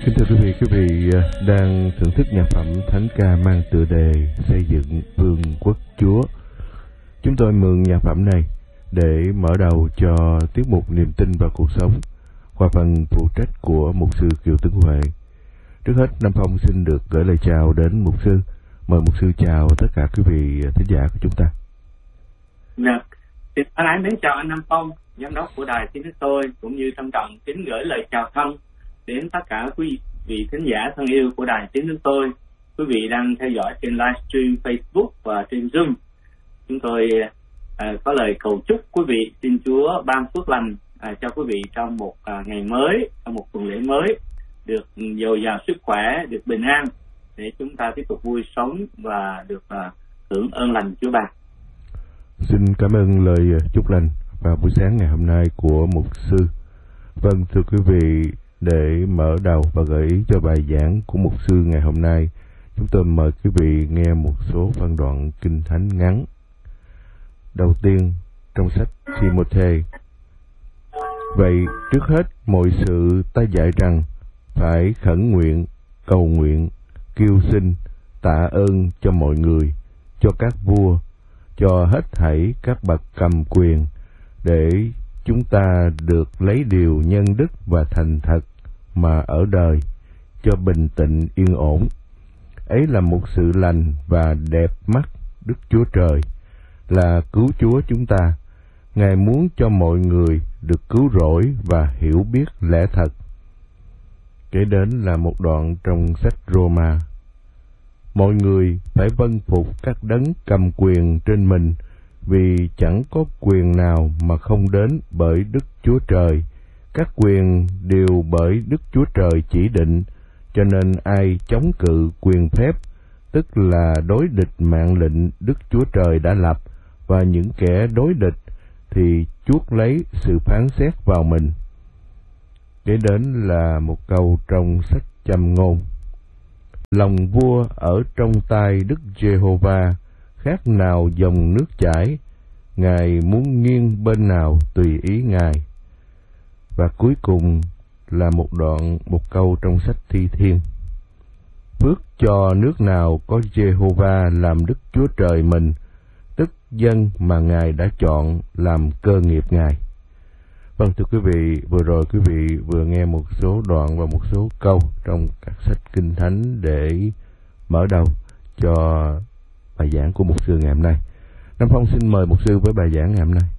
Kính thưa quý vị đang thưởng thức nhạc phẩm thánh ca mang tựa đề Xây dựng Vương quốc Chúa. Chúng tôi mượn nhạc phẩm này để mở đầu cho tiết mục Niềm tin vào cuộc sống qua phần phụ trách của mục sư Kiều Tấn Huệ. Trước hết, Nam Phong xin được gửi lời chào đến mục sư. Mời mục sư chào tất cả quý vị thính giả của chúng ta. Dạ, xin ái mến chào anh Nam Phong, giám đốc của đài Tiếng Nước Tôi, cũng như trân trọng kính gửi lời chào thân đến tất cả quý vị thính giả thân yêu của đài Tiếng Nước Tôi. Quý vị đang theo dõi trên livestream Facebook và trên Zoom. Chúng tôi có lời cầu chúc quý vị, xin Chúa ban phước lành cho quý vị trong một ngày mới, trong một tuần lễ mới, được dồi dào sức khỏe, được bình an, để chúng ta tiếp tục vui sống và được hưởng ơn lành Chúa Bà. Xin cảm ơn lời chúc lành vào buổi sáng ngày hôm nay của mục sư. Vâng, thưa quý vị, để mở đầu và gợi ý cho bài giảng của mục sư ngày hôm nay, chúng tôi mời quý vị nghe một số phân đoạn kinh thánh ngắn. Đầu tiên, trong sách Timôthê. Vậy trước hết mọi sự ta dạy rằng phải khẩn nguyện, cầu nguyện, kêu xin, tạ ơn cho mọi người, cho các vua, cho hết thảy các bậc cầm quyền, để chúng ta được lấy điều nhân đức và thành thật mà ở đời, cho bình tĩnh yên ổn. Ấy là một sự lành và đẹp mắt Đức Chúa Trời, là cứu Chúa chúng ta. Ngài muốn cho mọi người được cứu rỗi và hiểu biết lẽ thật. Kế đến là một đoạn trong sách Roma. Mọi người phải vâng phục các đấng cầm quyền trên mình, vì chẳng có quyền nào mà không đến bởi Đức Chúa Trời. Các quyền đều bởi Đức Chúa Trời chỉ định, cho nên ai chống cự quyền phép, tức là đối địch mạng lệnh Đức Chúa Trời đã lập, và những kẻ đối địch thì chuốc lấy sự phán xét vào mình. Kế đến là một câu trong sách Châm Ngôn. Lòng vua ở trong tay Đức Giê-hô-va, khác nào dòng nước chảy, Ngài muốn nghiêng bên nào tùy ý Ngài. Và cuối cùng là một câu trong sách Thi Thiên. Phước cho nước nào có Giê-hô-va làm Đức Chúa Trời mình, tức dân mà Ngài đã chọn làm cơ nghiệp Ngài. Vâng, thưa quý vị, vừa rồi quý vị vừa nghe một số đoạn và một số câu trong các sách Kinh Thánh để mở đầu cho bài giảng của mục sư ngày hôm nay. Nam Phong xin mời mục sư với bài giảng ngày hôm nay.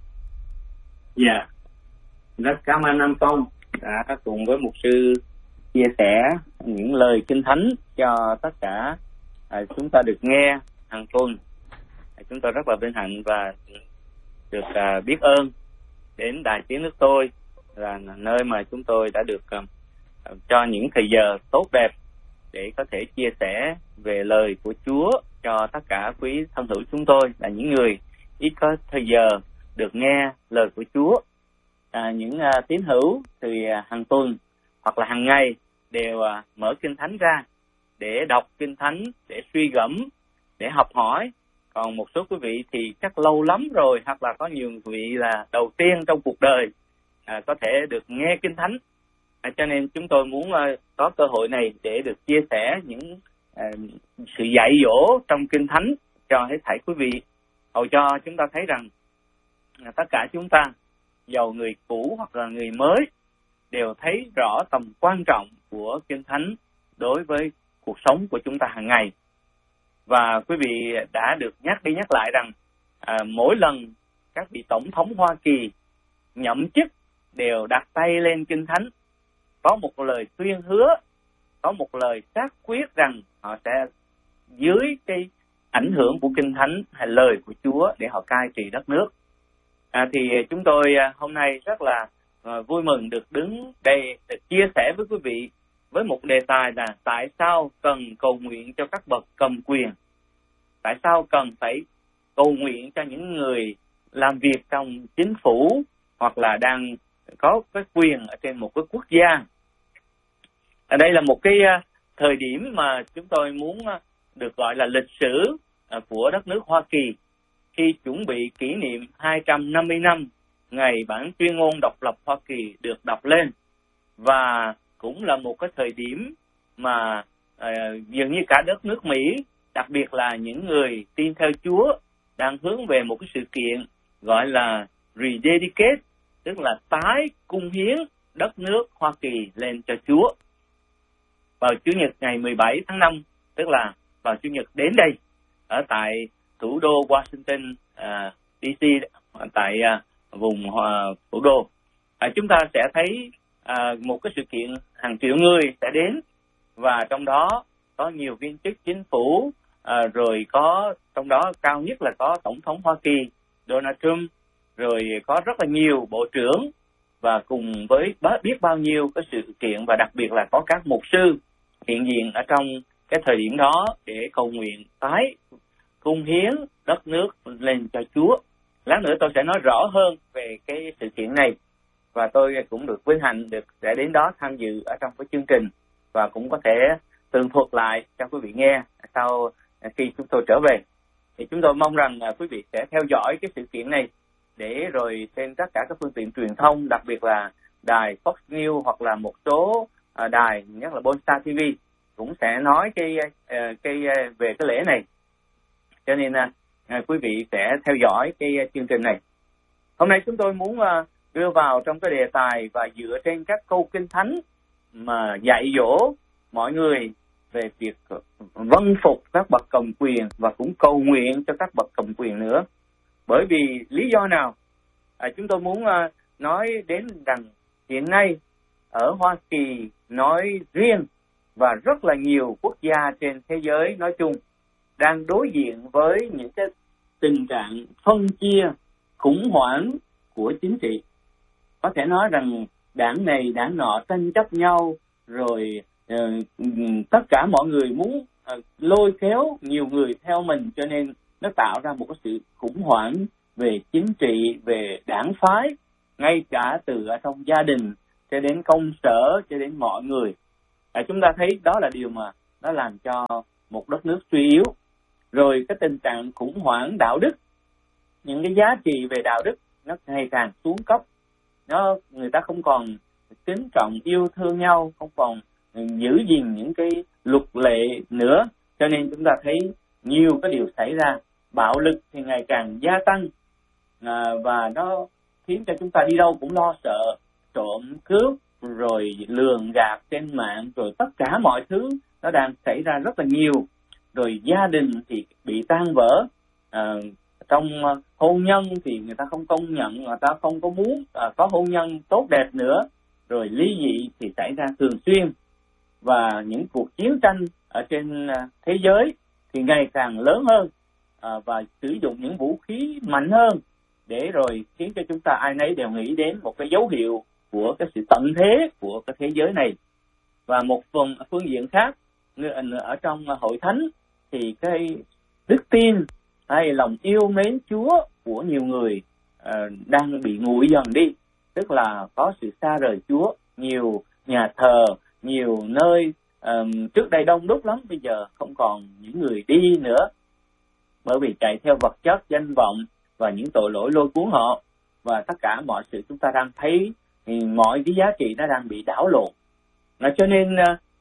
Dạ, rất cảm ơn Nam Phong đã cùng với mục sư chia sẻ những lời Kinh Thánh cho tất cả chúng ta được nghe hàng tuần. Chúng tôi rất là vinh hạnh và được biết ơn đến đài Tiếng Nước Tôi, là nơi mà chúng tôi đã được cho những thời giờ tốt đẹp để có thể chia sẻ về lời của Chúa cho tất cả quý thân hữu chúng tôi, là những người ít có thời giờ được nghe lời của Chúa. Những tín hữu thì hàng tuần hoặc là hàng ngày đều mở Kinh Thánh ra để đọc Kinh Thánh, để suy gẫm, để học hỏi. Còn một số quý vị thì chắc lâu lắm rồi, hoặc là có nhiều quý vị là đầu tiên trong cuộc đời có thể được nghe Kinh Thánh. Cho nên chúng tôi muốn có cơ hội này để được chia sẻ những sự dạy dỗ trong Kinh Thánh cho hết thảy quý vị, hầu cho chúng ta thấy rằng tất cả chúng ta, dầu người cũ hoặc là người mới, đều thấy rõ tầm quan trọng của Kinh Thánh đối với cuộc sống của chúng ta hàng ngày. Và quý vị đã được nhắc đi nhắc lại rằng mỗi lần các vị tổng thống Hoa Kỳ nhậm chức đều đặt tay lên Kinh Thánh, có một lời tuyên hứa, có một lời xác quyết rằng họ sẽ dưới cái ảnh hưởng của Kinh Thánh hay lời của Chúa để họ cai trị đất nước. Thì chúng tôi hôm nay rất là vui mừng được đứng đây để chia sẻ với quý vị với một đề tài là tại sao cần cầu nguyện cho các bậc cầm quyền. Tại sao cần phải cầu nguyện cho những người làm việc trong chính phủ hoặc là đang có cái quyền ở trên một cái quốc gia. Ở đây là một cái thời điểm mà chúng tôi muốn được gọi là lịch sử của đất nước Hoa Kỳ, khi chuẩn bị kỷ niệm 250 năm ngày bản tuyên ngôn độc lập Hoa Kỳ được đọc lên. Và cũng là một cái thời điểm mà dường như cả đất nước Mỹ, đặc biệt là những người tin theo Chúa, đang hướng về một cái sự kiện gọi là rededicate, tức là tái cung hiến đất nước Hoa Kỳ lên cho Chúa. Vào Chủ nhật ngày 17 tháng 5, tức là vào Chủ nhật đến đây, ở tại thủ đô Washington DC, tại vùng thủ đô, chúng ta sẽ thấy một cái sự kiện hàng triệu người sẽ đến, và trong đó có nhiều viên chức chính phủ, rồi có trong đó cao nhất là có Tổng thống Hoa Kỳ Donald Trump, rồi có rất là nhiều bộ trưởng, và cùng với biết bao nhiêu cái sự kiện, và đặc biệt là có các mục sư hiện diện ở trong cái thời điểm đó để cầu nguyện tái cung hiến đất nước lên cho Chúa. Lát nữa tôi sẽ nói rõ hơn về cái sự kiện này, và tôi cũng được vinh hạnh được sẽ đến đó tham dự ở trong cái chương trình, và cũng có thể tường thuật lại cho quý vị nghe sau khi chúng tôi trở về. Thì chúng tôi mong rằng quý vị sẽ theo dõi cái sự kiện này, để rồi trên tất cả các phương tiện truyền thông, đặc biệt là đài Fox News hoặc là một số đài, nhất là Bonsa TV, cũng sẽ nói về cái lễ này. Cho nên quý vị sẽ theo dõi cái chương trình này. Hôm nay chúng tôi muốn đưa vào trong cái đề tài và dựa trên các câu kinh thánh mà dạy dỗ mọi người về việc vâng phục các bậc cầm quyền, và cũng cầu nguyện cho các bậc cầm quyền nữa. Bởi vì lý do nào? Chúng tôi muốn nói đến rằng hiện nay ở Hoa Kỳ nói riêng, và rất là nhiều quốc gia trên thế giới nói chung, đang đối diện với những cái tình trạng phân chia, khủng hoảng của chính trị. Có thể nói rằng đảng này, đảng nọ tranh chấp nhau, rồi tất cả mọi người muốn lôi kéo nhiều người theo mình, cho nên nó tạo ra một cái sự khủng hoảng về chính trị, về đảng phái, ngay cả từ ở trong gia đình cho đến công sở, cho đến mọi người. Chúng ta thấy đó là điều mà nó làm cho một đất nước suy yếu. Rồi cái tình trạng khủng hoảng đạo đức, những cái giá trị về đạo đức nó ngày càng xuống cấp. Người ta không còn kính trọng yêu thương nhau, không còn giữ gìn những cái luật lệ nữa. Cho nên chúng ta thấy nhiều cái điều xảy ra. Bạo lực thì ngày càng gia tăng, và nó khiến cho chúng ta đi đâu cũng lo sợ trộm cướp, rồi lường gạt trên mạng, rồi tất cả mọi thứ nó đang xảy ra rất là nhiều. Rồi gia đình thì bị tan vỡ, trong hôn nhân thì người ta không công nhận, người ta không có muốn có hôn nhân tốt đẹp nữa. Rồi ly dị thì xảy ra thường xuyên, và những cuộc chiến tranh ở trên thế giới thì ngày càng lớn hơn, và sử dụng những vũ khí mạnh hơn, để rồi khiến cho chúng ta ai nấy đều nghĩ đến một cái dấu hiệu của cái sự tận thế của cái thế giới này. Và một phương diện khác, ở trong hội thánh thì cái đức tin hay lòng yêu mến Chúa của nhiều người đang bị nguội dần đi, tức là có sự xa rời Chúa. Nhiều nhà thờ, nhiều nơi trước đây đông đúc lắm, bây giờ không còn những người đi nữa, bởi vì chạy theo vật chất, danh vọng và những tội lỗi lôi cuốn họ. Và tất cả mọi sự chúng ta đang thấy thì mọi cái giá trị nó đang bị đảo lộn. Cho nên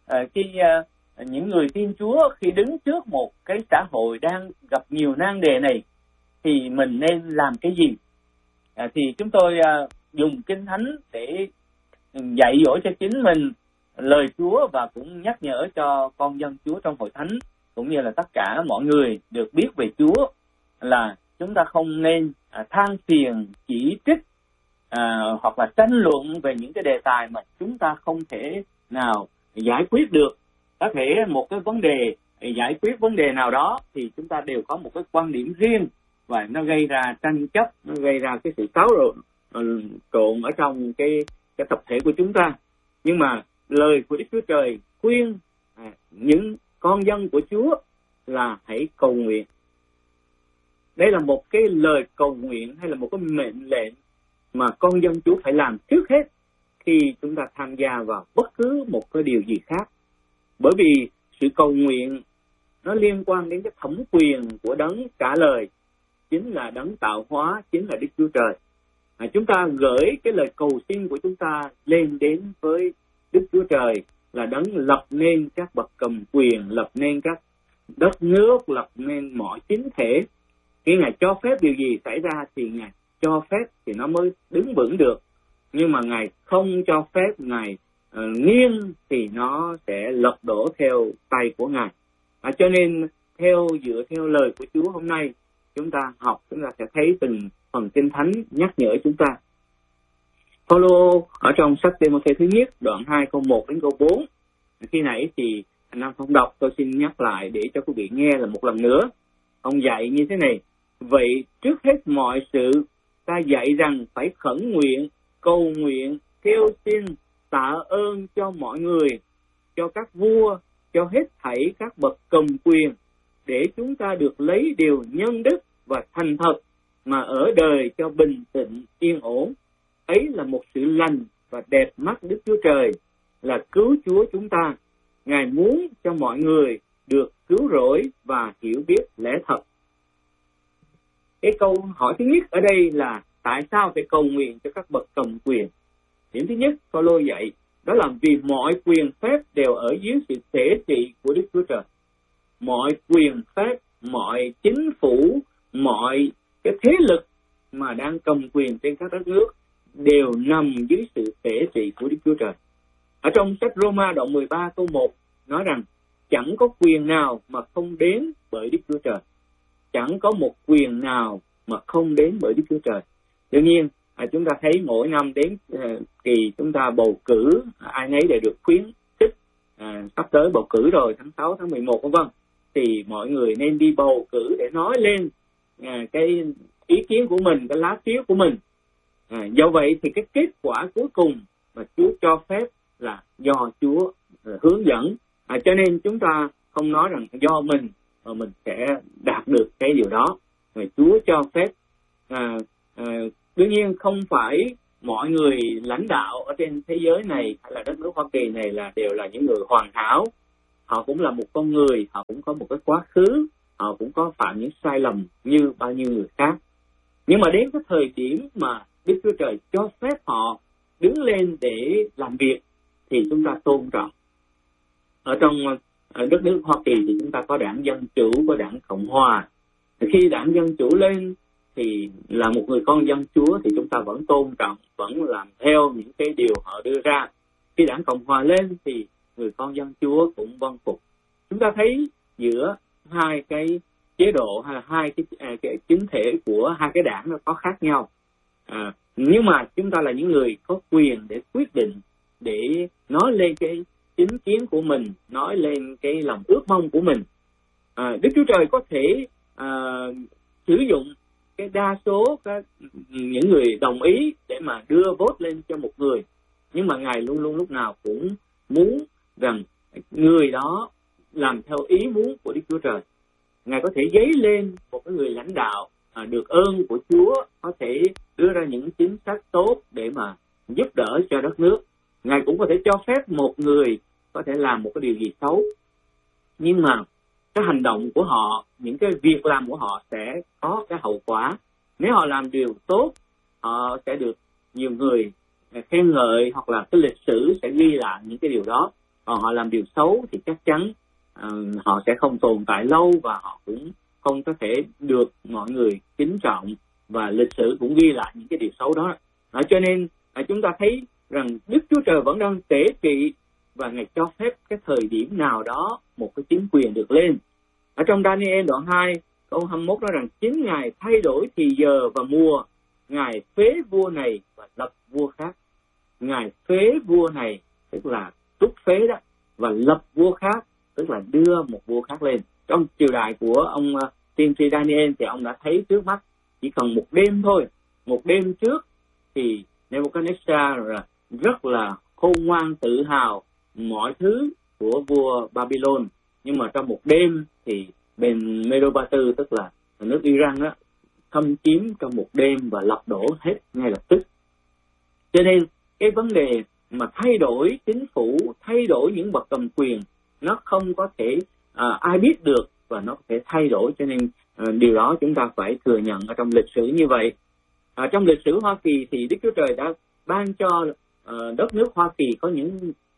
những người tin Chúa khi đứng trước một cái xã hội đang gặp nhiều nan đề này thì mình nên làm cái gì? Thì chúng tôi dùng Kinh Thánh để dạy dỗ cho chính mình lời Chúa, và cũng nhắc nhở cho con dân Chúa trong hội thánh, cũng như là tất cả mọi người được biết về Chúa, là chúng ta không nên than phiền, chỉ trích, hoặc là tranh luận về những cái đề tài mà chúng ta không thể nào giải quyết được. Có thể một cái vấn đề, giải quyết vấn đề nào đó thì chúng ta đều có một cái quan điểm riêng, và nó gây ra tranh chấp, nó gây ra cái sự xáo trộn ở trong cái tập thể của chúng ta. Nhưng mà lời của Đức Chúa Trời khuyên những con dân của Chúa là hãy cầu nguyện. Đây là một cái lời cầu nguyện, hay là một cái mệnh lệnh mà con dân Chúa phải làm trước hết khi chúng ta tham gia vào bất cứ một cái điều gì khác. Bởi vì sự cầu nguyện nó liên quan đến cái thẩm quyền của đấng trả lời, chính là đấng tạo hóa, chính là Đức Chúa Trời. Chúng ta gửi cái lời cầu xin của chúng ta lên đến với Đức Chúa Trời là đấng lập nên các bậc cầm quyền, lập nên các đất nước, lập nên mọi chính thể. Khi Ngài cho phép điều gì xảy ra thì Ngài cho phép thì nó mới đứng vững được. Nhưng mà Ngài không cho phép, Ngài nghiêng thì nó sẽ lật đổ theo tay của Ngài. Cho nên dựa theo lời của Chúa hôm nay, chúng ta học, chúng ta sẽ thấy từng phần Kinh Thánh nhắc nhở chúng ta. Phaolô ở trong sách Timothée thứ nhất đoạn 2 câu 1 đến câu 4. Khi nãy thì anh Nam không đọc, tôi xin nhắc lại để cho quý vị nghe là một lần nữa. Ông dạy như thế này: vậy trước hết mọi sự ta dạy rằng phải khẩn nguyện, cầu nguyện, kêu xin, tạ ơn cho mọi người, cho các vua, cho hết thảy các bậc cầm quyền, để chúng ta được lấy điều nhân đức và thành thật mà ở đời cho bình tĩnh yên ổn. Ấy là một sự lành và đẹp mắt Đức Chúa Trời, là cứu Chúa chúng ta. Ngài muốn cho mọi người được cứu rỗi và hiểu biết lẽ thật. Cái câu hỏi thứ nhất ở đây là tại sao phải cầu nguyện cho các bậc cầm quyền? Điểm thứ nhất, Phaolô dạy đó là vì mọi quyền phép đều ở dưới sự thể trị của Đức Chúa Trời. Mọi quyền phép, mọi chính phủ, mọi cái thế lực mà đang cầm quyền trên các đất nước đều nằm dưới sự thể trị của Đức Chúa Trời. Ở trong sách Roma đoạn 13 câu 1 nói rằng chẳng có quyền nào mà không đến bởi Đức Chúa Trời. Chẳng có một quyền nào mà không đến bởi Đức Chúa Trời. Đương nhiên, chúng ta thấy mỗi năm đến kỳ chúng ta bầu cử, ai nấy đều được khuyến khích, sắp tới bầu cử rồi, tháng 6, tháng 11 v.v. Thì mọi người nên đi bầu cử để nói lên cái ý kiến của mình, cái lá phiếu của mình. Do vậy thì cái kết quả cuối cùng mà Chúa cho phép là do Chúa hướng dẫn. Cho nên chúng ta không nói rằng do mình mà mình sẽ đạt được cái điều đó. Chúa cho phép. Đương nhiên không phải mọi người lãnh đạo ở trên thế giới này hay là đất nước Hoa Kỳ này là đều là những người hoàn hảo. Họ cũng là một con người, họ cũng có một cái quá khứ, họ cũng có phạm những sai lầm như bao nhiêu người khác. Nhưng mà đến cái thời điểm mà Đức Chúa Trời cho phép họ đứng lên để làm việc thì chúng ta tôn trọng. Ở trong đất nước Hoa Kỳ thì chúng ta có đảng Dân Chủ, có đảng Cộng Hòa. Khi đảng Dân Chủ lên thì là một người con dân Chúa thì chúng ta vẫn tôn trọng, vẫn làm theo những cái điều họ đưa ra. Khi đảng Cộng Hòa lên thì người con dân Chúa cũng vâng phục. Chúng ta thấy giữa hai cái chế độ hay là hai cái chính thể của hai cái đảng nó có khác nhau. Nhưng mà chúng ta là những người có quyền để quyết định, để nói lên cái chính kiến của mình, nói lên cái lòng ước mong của mình. Đức Chúa Trời có thể sử dụng cái đa số những người đồng ý để mà đưa vote lên cho một người, nhưng mà Ngài luôn luôn lúc nào cũng muốn rằng người đó làm theo ý muốn của Đức Chúa Trời. Ngài có thể dấy lên một cái người lãnh đạo được ơn của Chúa, có thể đưa ra những chính sách tốt để mà giúp đỡ cho đất nước. Ngài cũng có thể cho phép một người có thể làm một cái điều gì xấu, nhưng mà cái hành động của họ, những cái việc làm của họ sẽ có cái hậu quả. Nếu họ làm điều tốt, họ sẽ được nhiều người khen ngợi, hoặc là cái lịch sử sẽ ghi lại những cái điều đó. Còn họ làm điều xấu thì chắc chắn họ sẽ không tồn tại lâu, và họ cũng không có thể được mọi người kính trọng, và lịch sử cũng ghi lại những cái điều xấu đó. Cho nên chúng ta thấy rằng Đức Chúa Trời vẫn đang tể trị, và Ngài cho phép cái thời điểm nào đó một cái chính quyền được lên. Ở trong Daniel đoạn 2 câu 21 nói rằng chính Ngài thay đổi thì giờ và mùa, Ngài phế vua này và lập vua khác. Ngài phế vua này tức là trút phế đó, và lập vua khác tức là đưa một vua khác lên. Trong triều đại của ông tiên tri Daniel thì ông đã thấy trước mắt chỉ cần một đêm thôi. Một đêm trước thì Nebuchadnezzar rất là khôn ngoan tự hào mọi thứ của vua Babylon, nhưng mà trong một đêm thì bên Medo-Ba-tư tức là nước Iran đó thâm chiếm trong một đêm và lật đổ hết ngay lập tức. Cho nên cái vấn đề mà thay đổi chính phủ, thay đổi những bậc cầm quyền, nó không có thể ai biết được, và nó có thể thay đổi. Cho nên điều đó chúng ta phải thừa nhận ở trong lịch sử như vậy. Trong lịch sử Hoa Kỳ thì Đức Chúa Trời đã ban cho đất nước Hoa Kỳ có những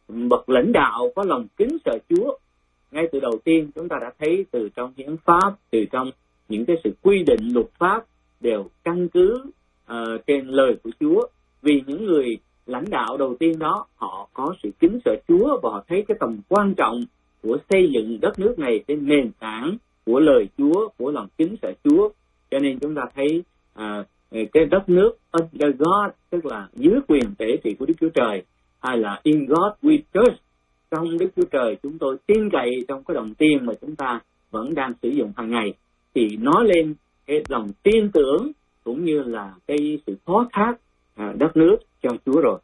bậc lãnh đạo có lòng kính sợ Chúa. Ngay từ đầu tiên chúng ta đã thấy từ trong hiến pháp, từ trong những cái sự quy định luật pháp đều căn cứ trên lời của Chúa. Vì những người lãnh đạo đầu tiên đó họ có sự kính sợ Chúa và họ thấy cái tầm quan trọng của xây dựng đất nước này trên nền tảng của lời Chúa, của lòng kính sợ Chúa. Cho nên chúng ta thấy cái đất nước under God, tức là dưới quyền tể trị của Đức Chúa Trời, hay là in God we trust, trong Đức Chúa Trời chúng tôi tin cậy, trong cái đồng tiền mà chúng ta vẫn đang sử dụng hàng ngày, thì nói lên cái lòng tin tưởng cũng như là cái sự phó thác đất nước cho Chúa rồi.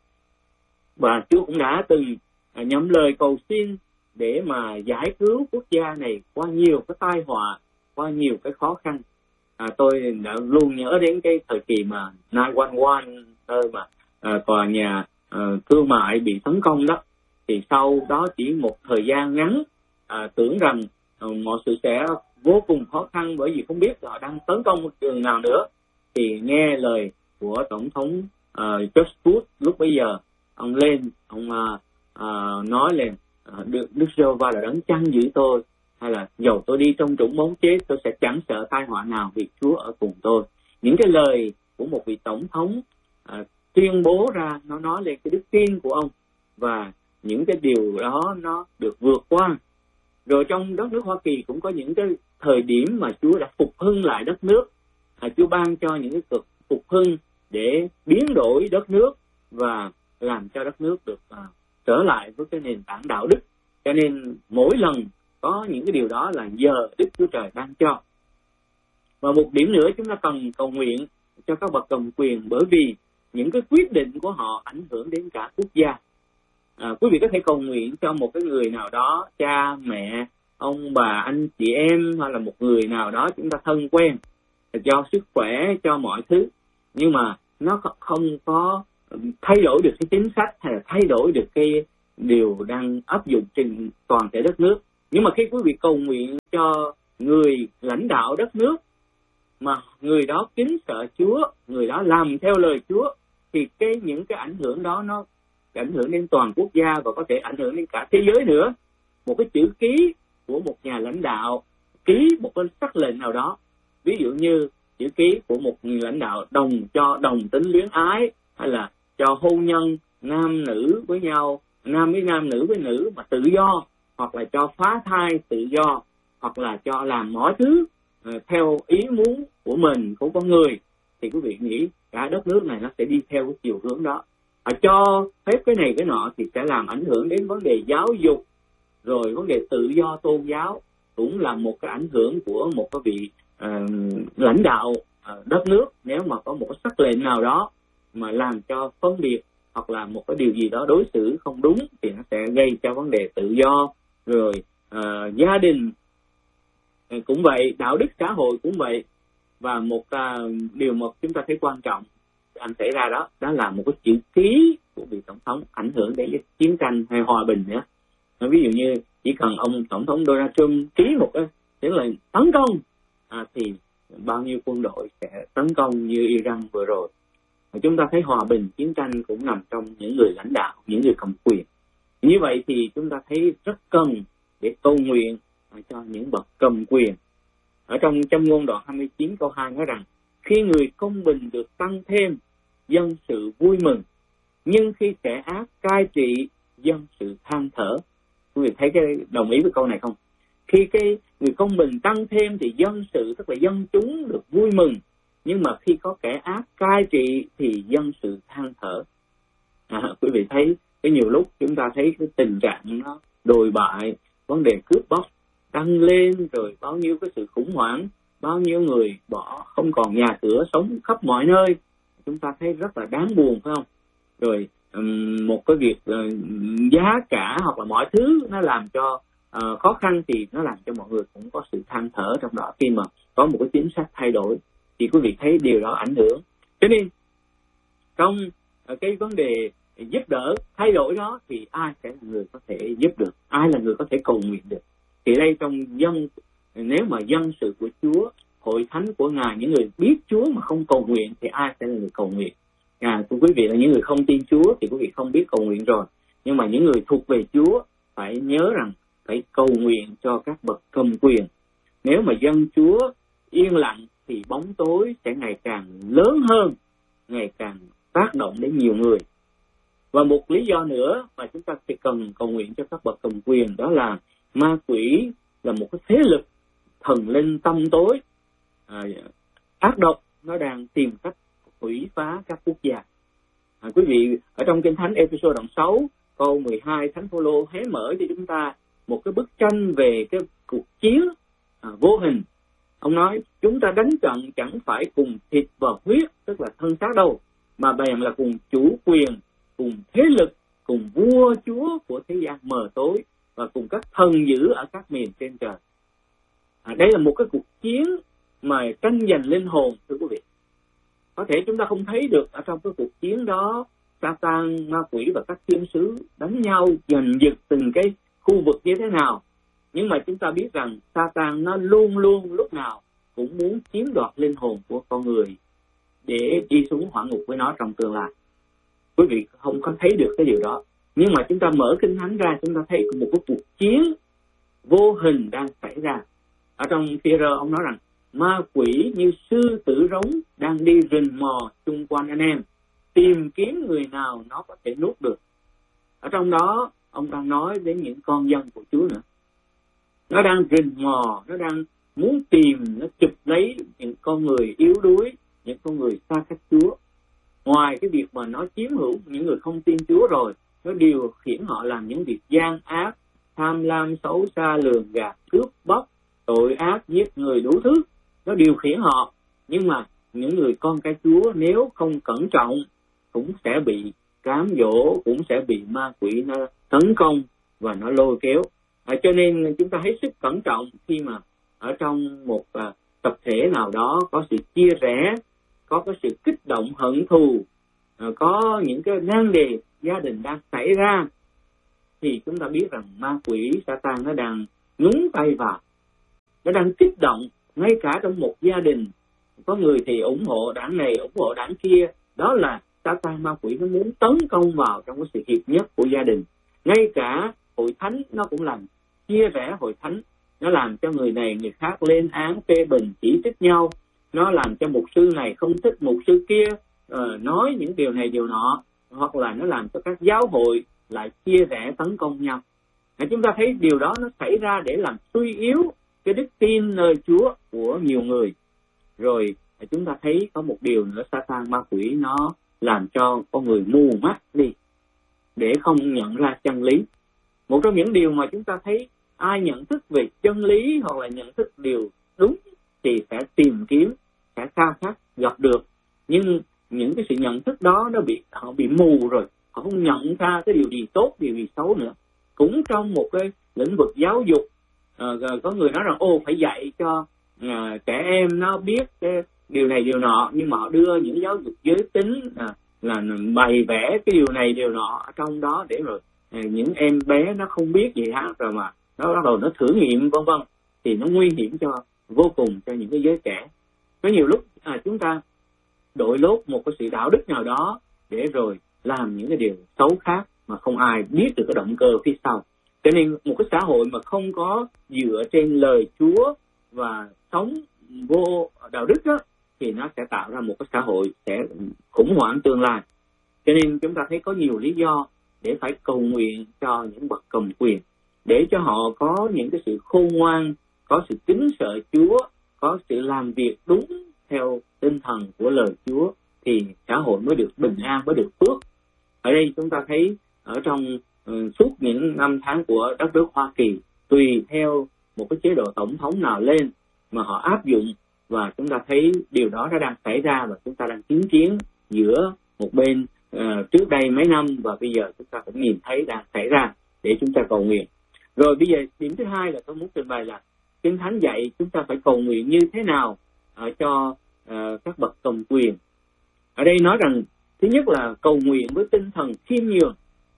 Và Chúa cũng đã từng nhậm lời cầu xin để mà giải cứu quốc gia này qua nhiều cái tai họa, qua nhiều cái khó khăn. Tôi đã luôn nhớ đến cái thời kỳ mà 911, nơi mà tòa nhà thương mại bị tấn công đó. Thì sau đó chỉ một thời gian ngắn, tưởng rằng mọi sự sẽ vô cùng khó khăn, bởi vì không biết họ đang tấn công một trường nào nữa. Thì nghe lời của Tổng thống George Bush lúc bấy giờ, ông lên, ông nói lên Đức Giê-hô-va là đấng chăn giữ tôi, hay là dầu tôi đi trong trũng bóng chết tôi sẽ chẳng sợ tai họa nào vì Chúa ở cùng tôi. Những cái lời của một vị tổng thống tuyên bố ra, nó nói lên cái đức tin của ông, và những cái điều đó nó được vượt qua. Rồi trong đất nước Hoa Kỳ cũng có những cái thời điểm mà Chúa đã phục hưng lại đất nước. Chúa ban cho những cái cuộc phục hưng để biến đổi đất nước và làm cho đất nước được trở lại với cái nền tảng đạo đức. Cho nên mỗi lần có những cái điều đó là nhờ Đức Chúa Trời ban cho. Và một điểm nữa chúng ta cần cầu nguyện cho các bậc cầm quyền, bởi vì những cái quyết định của họ ảnh hưởng đến cả quốc gia. Quý vị có thể cầu nguyện cho một cái người nào đó, cha, mẹ, ông bà, anh chị em, hay là một người nào đó chúng ta thân quen, cho sức khỏe, cho mọi thứ. Nhưng mà nó không có thay đổi được cái chính sách, hay là thay đổi được cái điều đang áp dụng trên toàn thể đất nước. Nhưng mà khi quý vị cầu nguyện cho người lãnh đạo đất nước mà người đó kính sợ Chúa, người đó làm theo lời Chúa, thì những cái ảnh hưởng đó nó ảnh hưởng đến toàn quốc gia và có thể ảnh hưởng đến cả thế giới nữa. Một cái chữ ký của một nhà lãnh đạo, ký một cái sắc lệnh nào đó, ví dụ như chữ ký của một người lãnh đạo cho đồng tính luyến ái, hay là cho hôn nhân nam nữ với nhau, nam với nam, nữ với nữ mà tự do, hoặc là cho phá thai tự do, hoặc là cho làm mọi thứ theo ý muốn của mình, của con người, thì quý vị nghĩ cả đất nước này nó sẽ đi theo cái chiều hướng đó. Cho phép cái này cái nọ thì sẽ làm ảnh hưởng đến vấn đề giáo dục, rồi vấn đề tự do tôn giáo cũng là một cái ảnh hưởng của một cái vị lãnh đạo đất nước. Nếu mà có một cái sắc lệnh nào đó mà làm cho phân biệt hoặc là một cái điều gì đó đối xử không đúng thì nó sẽ gây cho vấn đề tự do. Rồi gia đình cũng vậy, đạo đức xã hội cũng vậy. Và một điều mà chúng ta thấy quan trọng anh xảy ra đó là một cái chữ ký của vị tổng thống ảnh hưởng đến cái chiến tranh hay hòa bình nữa. Ví dụ như chỉ cần ông tổng thống Donald Trump ký một cái lệnh tấn công thì bao nhiêu quân đội sẽ tấn công như Iran vừa rồi. Chúng ta thấy hòa bình, chiến tranh cũng nằm trong những người lãnh đạo, những người cầm quyền. Như vậy thì chúng ta thấy rất cần để cầu nguyện cho những bậc cầm quyền. Ở trong Châm ngôn đoạn 29 câu 2 nói rằng: khi người công bình được tăng thêm, dân sự vui mừng, nhưng khi kẻ ác cai trị, dân sự than thở. Quý vị thấy đồng ý với câu này không? Khi cái người công bình tăng thêm thì dân sự, tức là dân chúng được vui mừng, nhưng mà khi có kẻ ác cai trị thì dân sự than thở. Quý vị thấy cái nhiều lúc chúng ta thấy cái tình trạng nó đồi bại, vấn đề cướp bóc tăng lên, rồi bao nhiêu cái sự khủng hoảng, bao nhiêu người không còn nhà cửa, sống khắp mọi nơi. Chúng ta thấy rất là đáng buồn, phải không? Rồi một cái việc giá cả hoặc là mọi thứ nó làm cho khó khăn, thì nó làm cho mọi người cũng có sự than thở trong đó. Khi mà có một cái chính sách thay đổi thì quý vị thấy điều đó ảnh hưởng. Cho nên trong cái vấn đề giúp đỡ thay đổi đó thì ai sẽ là người có thể giúp được, ai là người có thể cầu nguyện được? Thì đây trong dân, nếu mà dân sự của Chúa, hội thánh của Ngài, những người biết Chúa mà không cầu nguyện thì ai sẽ là người cầu nguyện? Thưa quý vị, là những người không tin Chúa thì quý vị không biết cầu nguyện rồi. Nhưng mà những người thuộc về Chúa phải nhớ rằng phải cầu nguyện cho các bậc cầm quyền. Nếu mà dân Chúa yên lặng thì bóng tối sẽ ngày càng lớn hơn, ngày càng tác động đến nhiều người. Và một lý do nữa mà chúng ta cần cầu nguyện cho các bậc cầm quyền, đó là ma quỷ là một cái thế lực thần linh tăm tối, ác độc, nó đang tìm cách hủy phá các quốc gia. Quý vị, ở trong Kinh Thánh Ê-phê-sô đoạn 6 câu 12, Thánh Phaolô hé mở cho chúng ta một cái bức tranh về cái cuộc chiến vô hình. Ông nói chúng ta đánh trận chẳng phải cùng thịt và huyết, tức là thân xác đâu, mà bèn là cùng chủ quyền, cùng thế lực, cùng vua chúa của thế gian mờ tối, và cùng các thần dữ ở các miền trên trời. Đây là một cái cuộc chiến mà tranh giành linh hồn, thưa quý vị. Có thể chúng ta không thấy được ở trong cái cuộc chiến đó, Satan, ma quỷ và các thiên sứ đánh nhau giành giật từng cái khu vực như thế nào. Nhưng mà chúng ta biết rằng Satan nó luôn luôn lúc nào cũng muốn chiếm đoạt linh hồn của con người để đi xuống hỏa ngục với nó trong tương lai. Quý vị không có thấy được cái điều đó. Nhưng mà chúng ta mở Kinh Thánh ra, chúng ta thấy một cái cuộc chiến vô hình đang xảy ra. Ở trong Phi-e-rơ ông nói rằng ma quỷ như sư tử rống đang đi rình mò xung quanh anh em, tìm kiếm người nào nó có thể nuốt được. Ở trong đó ông đang nói đến những con dân của Chúa nữa. Nó đang rình mò, nó đang muốn tìm, nó chụp lấy những con người yếu đuối, những con người xa cách Chúa. Ngoài cái việc mà nó chiếm hữu những người không tin Chúa rồi, nó điều khiển họ làm những việc gian ác, tham lam, xấu xa, lường gạt, cướp bóc, tội ác, giết người đủ thứ. Nó điều khiển họ. Nhưng mà những người con cái Chúa nếu không cẩn trọng cũng sẽ bị cám dỗ, cũng sẽ bị ma quỷ nó tấn công và nó lôi kéo. Cho nên chúng ta hết sức cẩn trọng khi mà ở trong một tập thể nào đó có sự chia rẽ, có cái sự kích động hận thù, có những cái nan đề gia đình đang xảy ra, thì chúng ta biết rằng ma quỷ Satan nó đang nhúng tay vào, nó đang kích động ngay cả trong một gia đình. Có người thì ủng hộ đảng này, ủng hộ đảng kia. Đó là Satan, ma quỷ nó muốn tấn công vào trong cái sự hiệp nhất của gia đình. Ngay cả hội thánh nó cũng làm chia rẽ hội thánh. Nó làm cho người này người khác lên án, phê bình, chỉ trích nhau. Nó làm cho mục sư này không thích mục sư kia, nói những điều này điều nọ. Hoặc là nó làm cho các giáo hội lại chia rẽ tấn công nhau. Chúng ta thấy điều đó nó xảy ra để làm suy yếu cái đức tin nơi Chúa của nhiều người. Rồi chúng ta thấy có một điều nữa, Satan, ma quỷ nó làm cho con người mù mắt đi để không nhận ra chân lý. Một trong những điều mà chúng ta thấy ai nhận thức về chân lý hoặc là nhận thức điều đúng thì sẽ tìm kiếm, sẽ khao khát gặp được. Nhưng những cái sự nhận thức đó họ bị mù rồi, họ không nhận ra cái điều gì tốt, điều gì xấu nữa. Cũng trong một cái lĩnh vực giáo dục, có người nói rằng phải dạy cho trẻ em nó biết cái điều này điều nọ, nhưng mà họ đưa những giáo dục giới tính là bày vẽ cái điều này điều nọ ở trong đó để rồi những em bé nó không biết gì hết, rồi mà nó bắt đầu nó thử nghiệm vân vân, thì nó nguy hiểm vô cùng cho những cái giới trẻ. Có nhiều lúc chúng ta đội lốt một cái sự đạo đức nào đó để rồi làm những cái điều xấu khác mà không ai biết được cái động cơ phía sau. Cho nên một cái xã hội mà không có dựa trên lời Chúa và sống vô đạo đức đó, thì nó sẽ tạo ra một cái xã hội sẽ khủng hoảng tương lai. Cho nên chúng ta thấy có nhiều lý do để phải cầu nguyện cho những bậc cầm quyền, để cho họ có những cái sự khôn ngoan, có sự kính sợ Chúa, có sự làm việc đúng theo tinh thần của lời Chúa, thì xã hội mới được bình an, mới được phước. Ở đây chúng ta thấy ở trong suốt những năm tháng của đất nước Hoa Kỳ, tùy theo một cái chế độ tổng thống nào lên mà họ áp dụng, và chúng ta thấy điều đó đã đang xảy ra, và chúng ta đang chứng kiến giữa một bên trước đây mấy năm, và bây giờ chúng ta cũng nhìn thấy đang xảy ra để chúng ta cầu nguyện. Rồi bây giờ điểm thứ hai là tôi muốn trình bày là Kinh Thánh dạy chúng ta phải cầu nguyện như thế nào cho các bậc cầm quyền. Ở đây nói rằng thứ nhất là cầu nguyện với tinh thần khiêm nhường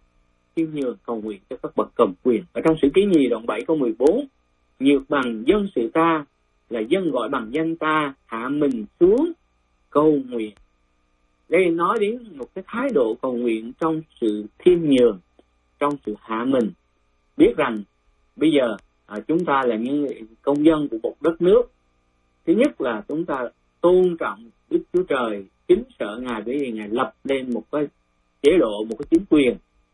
cầu nguyện cho các bậc cầm quyền. Ở trong Sử Ký Nhì đoạn 7 câu 14, nhược bằng dân sự ta là dân gọi bằng danh ta, hạ mình xuống cầu nguyện. Đây nói đến một cái thái độ cầu nguyện trong sự khiêm nhường. trong sự hạ mình, biết rằng bây giờ chúng ta là những công dân của một đất nước. Thứ nhất là chúng ta tôn trọng Đức Chúa Trời, kính sợ Ngài bởi vì Ngài lập lên một cái chế độ, một cái chính quyền.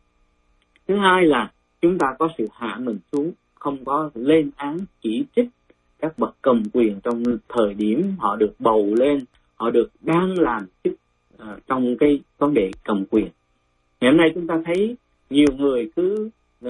Thứ hai là chúng ta có sự hạ mình xuống, không có lên án chỉ trích các bậc cầm quyền trong thời điểm họ được bầu lên, họ được đang làm chức trong cái vấn đề cầm quyền. Ngày hôm nay chúng ta thấy nhiều người cứ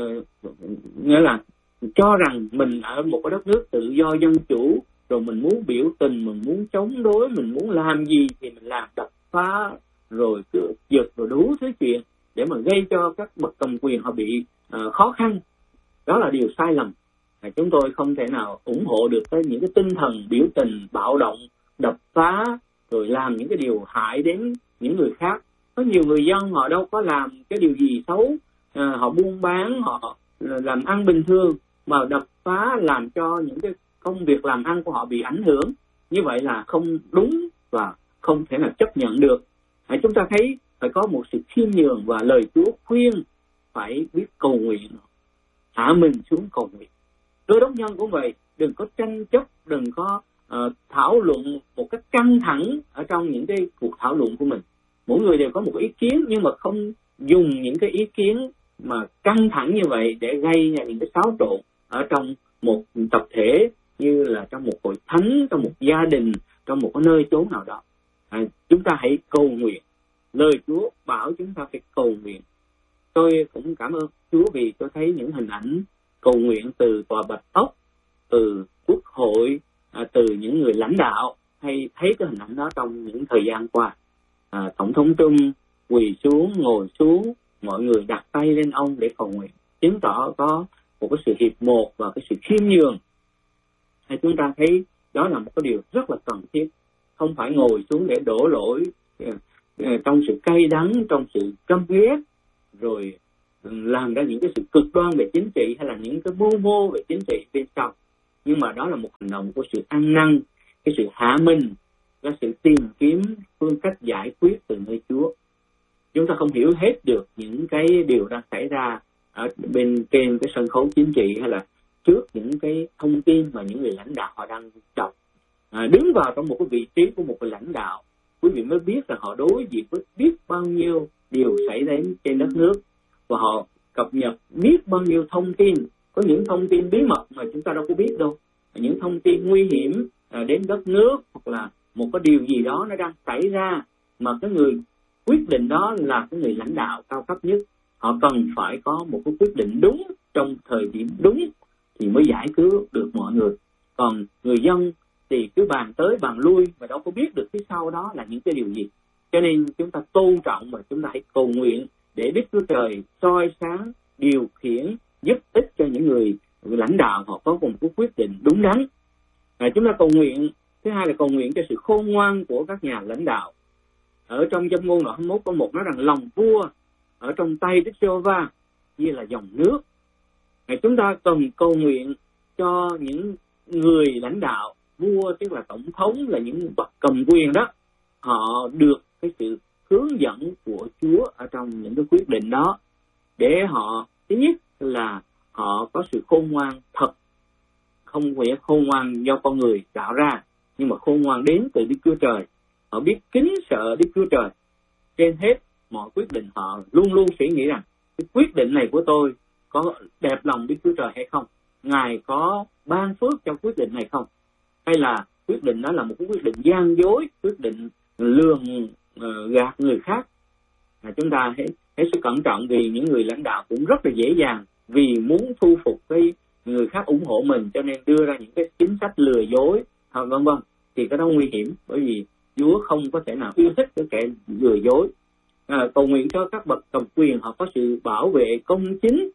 nghĩa là cho rằng mình ở một cái đất nước tự do dân chủ, rồi mình muốn biểu tình, mình muốn chống đối, mình muốn làm gì thì mình làm, đập phá rồi cướp giật rồi đủ thứ chuyện để mà gây cho các bậc cầm quyền họ bị khó khăn. Đó là điều sai lầm. Chúng tôi không thể nào ủng hộ được những cái tinh thần biểu tình, bạo động, đập phá rồi làm những cái điều hại đến những người khác. Có nhiều người dân họ đâu có làm cái điều gì xấu, họ buôn bán, họ làm ăn bình thường, mà đập phá làm cho những cái công việc làm ăn của họ bị ảnh hưởng. Như vậy là không đúng và không thể nào chấp nhận được. Chúng ta thấy phải có một sự khiêm nhường, và lời Chúa khuyên phải biết cầu nguyện, hạ mình xuống cầu nguyện. Cơ đốc nhân cũng vậy, đừng có tranh chấp, đừng có thảo luận một cách căng thẳng ở trong những cái cuộc thảo luận của mình. Mỗi người đều có một ý kiến, nhưng mà không dùng những cái ý kiến mà căng thẳng như vậy để gây ra những cái xáo trộn ở trong một tập thể, như là trong một hội thánh, trong một gia đình, trong một cái nơi chốn nào đó. Chúng ta hãy cầu nguyện. Lời Chúa bảo chúng ta phải cầu nguyện. Tôi cũng cảm ơn Chúa vì tôi thấy những hình ảnh cầu nguyện từ tòa Bạch Ốc, từ Quốc hội, từ những người lãnh đạo, hay thấy cái hình ảnh đó trong những thời gian qua. Tổng thống Trump quỳ xuống, ngồi xuống, mọi người đặt tay lên ông để cầu nguyện, chứng tỏ có một cái sự hiệp một và cái sự khiêm nhường. Hay chúng ta thấy đó là một cái điều rất là cần thiết, không phải ngồi xuống để đổ lỗi trong sự cay đắng, trong sự căm ghét, rồi làm ra những cái sự cực đoan về chính trị hay là những cái mưu mô về chính trị bên sau. Nhưng mà đó là một hành động của sự ăn năn, cái sự hạ mình, cái sự tìm kiếm phương cách giải quyết từ nơi Chúa. Chúng ta không hiểu hết được những cái điều đang xảy ra ở bên trên cái sân khấu chính trị, hay là trước những cái thông tin mà những người lãnh đạo họ đang đọc. Đứng vào trong một cái vị trí của một người lãnh đạo, quý vị mới biết là họ đối diện với biết bao nhiêu điều xảy đến trên đất nước, và họ cập nhật biết bao nhiêu thông tin. Có những thông tin bí mật mà chúng ta đâu có biết đâu, những thông tin nguy hiểm đến đất nước, hoặc là một cái điều gì đó nó đang xảy ra, mà cái người quyết định đó là cái người lãnh đạo cao cấp nhất. Họ cần phải có một cái quyết định đúng trong thời điểm đúng thì mới giải cứu được mọi người. Còn người dân thì cứ bàn tới bàn lui mà đâu có biết được phía sau đó là những cái điều gì. Cho nên chúng ta tôn trọng và chúng ta hãy cầu nguyện để Đức Chúa Trời soi sáng, điều khiển, giúp ích cho những người lãnh đạo họ có một cái quyết định đúng đắn. Chúng ta cầu nguyện. Thứ hai là cầu nguyện cho sự khôn ngoan của các nhà lãnh đạo. Ở trong Châm ngôn đoạn 21 câu 1 nói rằng lòng vua ở trong tay Đức Giê-hô-va như là dòng nước. Chúng ta cần cầu nguyện cho những người lãnh đạo, vua tức là tổng thống, là những bậc cầm quyền đó, họ được cái sự hướng dẫn của Chúa ở trong những cái quyết định đó, để họ thứ nhất là họ có sự khôn ngoan thật, không phải khôn ngoan do con người tạo ra, nhưng mà khôn ngoan đến từ Đức Chúa Trời. Họ biết kính sợ Đức Chúa Trời. Trên hết mọi quyết định họ luôn luôn suy nghĩ rằng cái quyết định này của tôi có đẹp lòng Đức Chúa Trời hay không, Ngài có ban phước cho quyết định này không, hay là quyết định đó là một cái quyết định gian dối, quyết định lường gạt người khác. Chúng ta hết sức cẩn trọng, vì những người lãnh đạo cũng rất là dễ dàng vì muốn thu phục cái người khác ủng hộ mình, cho nên đưa ra những cái chính sách lừa dối vân vân. Thì cái đó nguy hiểm, bởi vì Chúa không có thể nào yêu thích cái kẻ lừa dối. Cầu nguyện cho các bậc cầm quyền họ có sự bảo vệ công chính,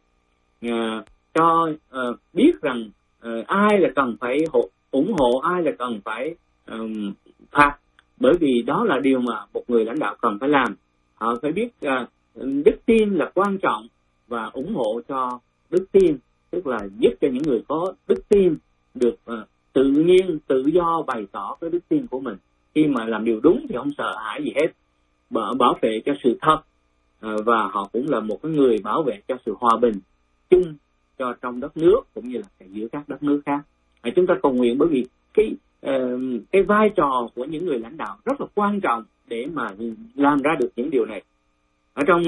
cho biết rằng ai là cần phải ủng hộ, ai là cần phải phạt, bởi vì đó là điều mà một người lãnh đạo cần phải làm. Họ phải biết đức tin là quan trọng và ủng hộ cho đức tin, tức là giúp cho những người có đức tin được tự nhiên, tự do bày tỏ cái đức tin của mình. Khi mà làm điều đúng thì không sợ hãi gì hết, bảo vệ cho sự thật, và họ cũng là một cái người bảo vệ cho sự hòa bình chung cho trong đất nước cũng như là giữa các đất nước khác. Chúng ta cầu nguyện bởi vì cái vai trò của những người lãnh đạo rất là quan trọng để mà làm ra được những điều này. Ở trong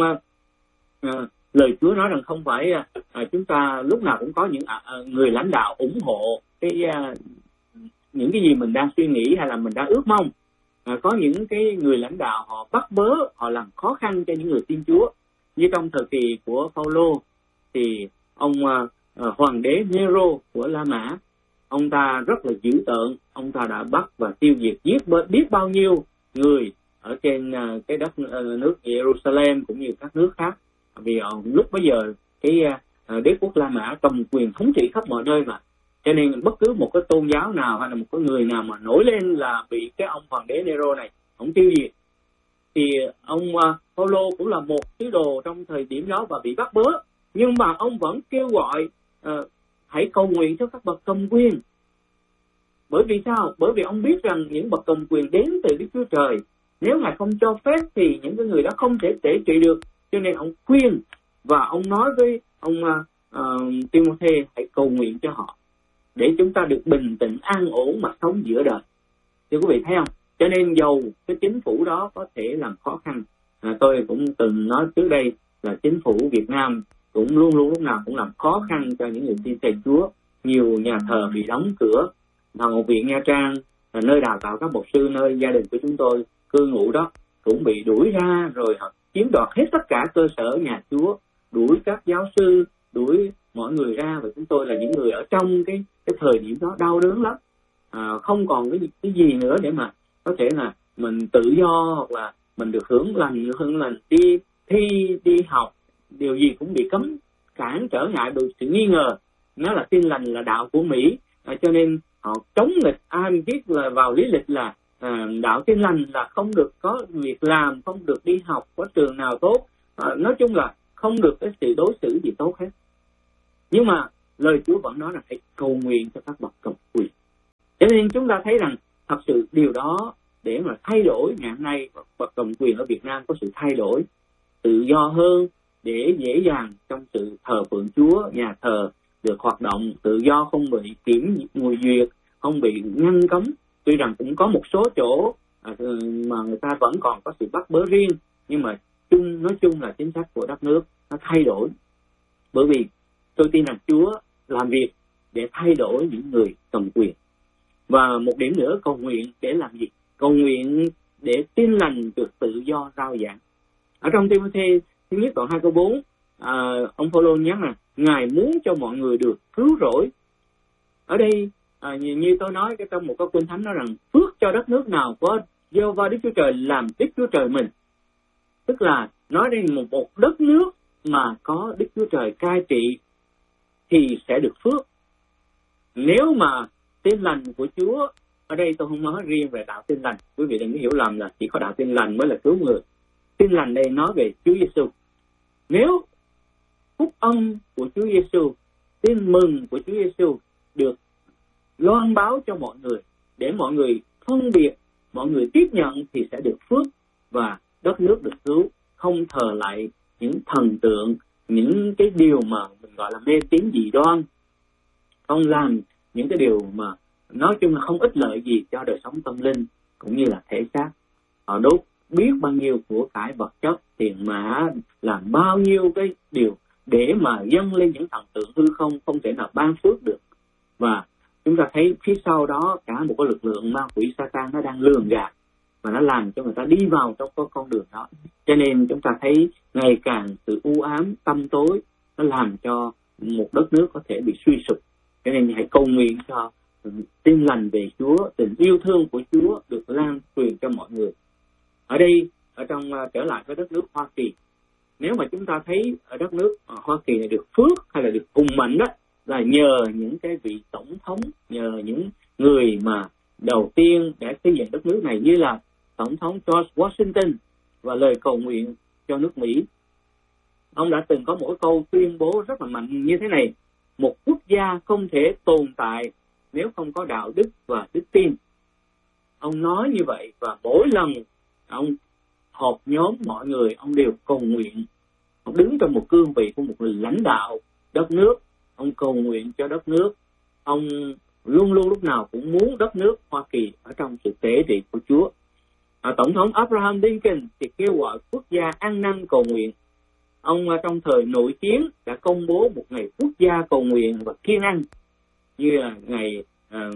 lời Chúa nói rằng không phải chúng ta lúc nào cũng có những người lãnh đạo ủng hộ những cái gì mình đang suy nghĩ hay là mình đang ước mong. Có những cái người lãnh đạo họ bắt bớ, họ làm khó khăn cho những người tin Chúa. Như trong thời kỳ của Phaolô thì ông hoàng đế Nero của La Mã, ông ta rất là dữ tợn, ông ta đã bắt và tiêu diệt giết biết bao nhiêu người ở trên cái đất nước Jerusalem cũng như các nước khác. Vì lúc bấy giờ cái đế quốc La Mã cầm quyền thống trị khắp mọi nơi mà, cho nên bất cứ một cái tôn giáo nào hay là một cái người nào mà nổi lên là bị cái ông hoàng đế Nero này ông tiêu diệt. Thì ông Phaolô cũng là một tín đồ trong thời điểm đó và bị bắt bớ, nhưng mà ông vẫn kêu gọi hãy cầu nguyện cho các bậc cầm quyền. Bởi vì sao? Bởi vì ông biết rằng những bậc cầm quyền đến từ Đức Chúa Trời, nếu Ngài không cho phép thì những cái người đó không thể tể trị được. Cho nên ông khuyên và ông nói với ông Timôthê hãy cầu nguyện cho họ để chúng ta được bình tĩnh an ổn mà sống giữa đời. Thưa quý vị thấy không? Cho nên dầu cái chính phủ đó có thể làm khó khăn, tôi cũng từng nói trước đây là chính phủ Việt Nam cũng luôn luôn lúc nào cũng làm khó khăn cho những người tin thầy Chúa. Nhiều nhà thờ bị đóng cửa, Học viện Nha Trang là nơi đào tạo các mục sư, nơi gia đình của chúng tôi cư ngụ đó cũng bị đuổi ra, rồi họ chiếm đoạt hết tất cả cơ sở nhà Chúa, đuổi các giáo sư, đuổi mọi người ra. Và chúng tôi là những người ở trong cái thời điểm đó đau đớn lắm, không còn cái gì nữa để mà có thể là mình tự do hoặc là mình được hưởng lành đi thi đi học, điều gì cũng bị cấm cản trở ngại bởi sự nghi ngờ nó là Tin Lành là đạo của Mỹ, cho nên họ chống nghịch. Ai biết là vào lý lịch là đạo Tin Lành là không được có việc làm, không được đi học, có trường nào tốt, nói chung là không được cái sự đối xử gì tốt hết. Nhưng mà lời Chúa vẫn nói là hãy cầu nguyện cho các bậc cầm quyền. Cho nên chúng ta thấy rằng thật sự điều đó để mà thay đổi ngày hôm nay, bậc cầm quyền ở Việt Nam có sự thay đổi tự do hơn, để dễ dàng trong sự thờ phượng Chúa, nhà thờ được hoạt động tự do, không bị kiểm duyệt, không bị ngăn cấm. Tuy rằng cũng có một số chỗ mà người ta vẫn còn có sự bắt bớ riêng, nhưng mà nói chung là chính sách của đất nước nó thay đổi. Bởi vì tôi tin rằng Chúa làm việc để thay đổi những người cầm quyền. Và một điểm nữa, cầu nguyện để làm gì? Cầu nguyện để Tin Lành được tự do rao giảng. Ở trong Timôthê thứ nhất đoạn 2 câu 4, ông Phaolô nhắc là Ngài muốn cho mọi người được cứu rỗi. Ở đây như tôi nói trong một câu Kinh Thánh nói rằng phước cho đất nước nào có Giê-hô-va Đức Chúa Trời làm Đức Chúa Trời mình. Tức là nói đến một đất nước mà có Đức Chúa Trời cai trị thì sẽ được phước. Nếu mà Tin Lành của Chúa, ở đây tôi không nói riêng về đạo Tin Lành, quý vị đừng hiểu lầm là chỉ có đạo Tin Lành mới là cứu người. Tin Lành đây nói về Chúa Giêsu. Nếu phúc âm của Chúa Giêsu, tin mừng của Chúa Giêsu được loan báo cho mọi người, để mọi người phân biệt, mọi người tiếp nhận thì sẽ được phước và đất nước được cứu. Không thờ lại những thần tượng, những cái điều mà mình gọi là mê tín dị đoan, không làm những cái điều mà nói chung là không ích lợi gì cho đời sống tâm linh cũng như là thể xác. Họ đốt biết bao nhiêu của cải vật chất, tiền mã, làm bao nhiêu cái điều để mà dâng lên những thần tượng hư không thể nào ban phước được. Và chúng ta thấy phía sau đó cả một cái lực lượng ma quỷ Satan nó đang lường gạt và nó làm cho người ta đi vào trong cái con đường đó. Cho nên chúng ta thấy ngày càng sự u ám, tăm tối nó làm cho một đất nước có thể bị suy sụp. Cho nên hãy cầu nguyện cho Tin Lành về Chúa, tình yêu thương của Chúa được lan truyền cho mọi người. Ở đây, ở trong trở lại với đất nước Hoa Kỳ, nếu mà chúng ta thấy ở đất nước Hoa Kỳ này được phước hay là được hùng mạnh đó, là nhờ những cái vị tổng thống, nhờ những người mà đầu tiên đã xây dựng đất nước này, như là Tổng thống George Washington và lời cầu nguyện cho nước Mỹ. Ông đã từng có một câu tuyên bố rất là mạnh như thế này: một quốc gia không thể tồn tại nếu không có đạo đức và đức tin. Ông nói như vậy và mỗi lần ông họp nhóm mọi người, ông đều cầu nguyện. Ông đứng trong một cương vị của một người lãnh đạo đất nước, ông cầu nguyện cho đất nước. Ông luôn luôn lúc nào cũng muốn đất nước Hoa Kỳ ở trong sự tế trị của Chúa. Tổng thống Abraham Lincoln thì kêu gọi quốc gia ăn năn cầu nguyện. Ông trong thời nội chiến đã công bố một ngày quốc gia cầu nguyện và kiêng ăn, như là ngày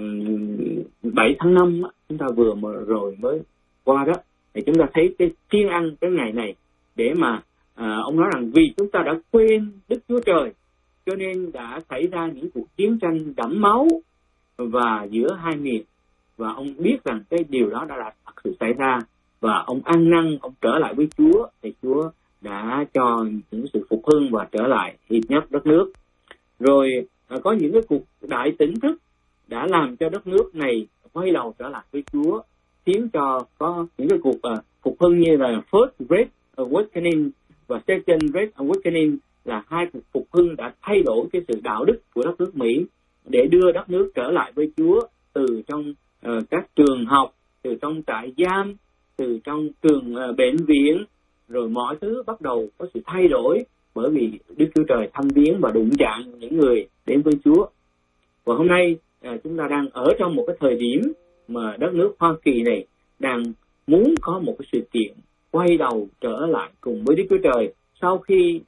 7 tháng 5 chúng ta vừa rồi mới qua đó, thì chúng ta thấy cái kiêng ăn cái ngày này để mà ông nói rằng vì chúng ta đã quên Đức Chúa Trời cho nên đã xảy ra những cuộc chiến tranh đẫm máu và giữa hai miền, và ông biết rằng cái điều đó đã thật sự xảy ra, và ông ăn năn, ông trở lại với Chúa, thì Chúa đã cho những sự phục hưng và trở lại hiệp nhất đất nước. Rồi có những cái cuộc đại tỉnh thức đã làm cho đất nước này quay đầu trở lại với Chúa, khiến cho có những cái cuộc phục hưng như là First Great Awakening và Second Great Awakening, là hai cuộc phục hưng đã thay đổi cái sự đạo đức của đất nước Mỹ để đưa đất nước trở lại với Chúa, từ trong các trường học, từ trong trại giam, từ trong trường bệnh viện, rồi mọi thứ bắt đầu có sự thay đổi bởi vì Đức Chúa Trời thăm viếng và đụng chạm những người đến với Chúa. Và hôm nay chúng ta đang ở trong một cái thời điểm mà đất nước Hoa Kỳ này đang muốn có một cái sự kiện quay đầu trở lại cùng với Đức Chúa Trời sau khi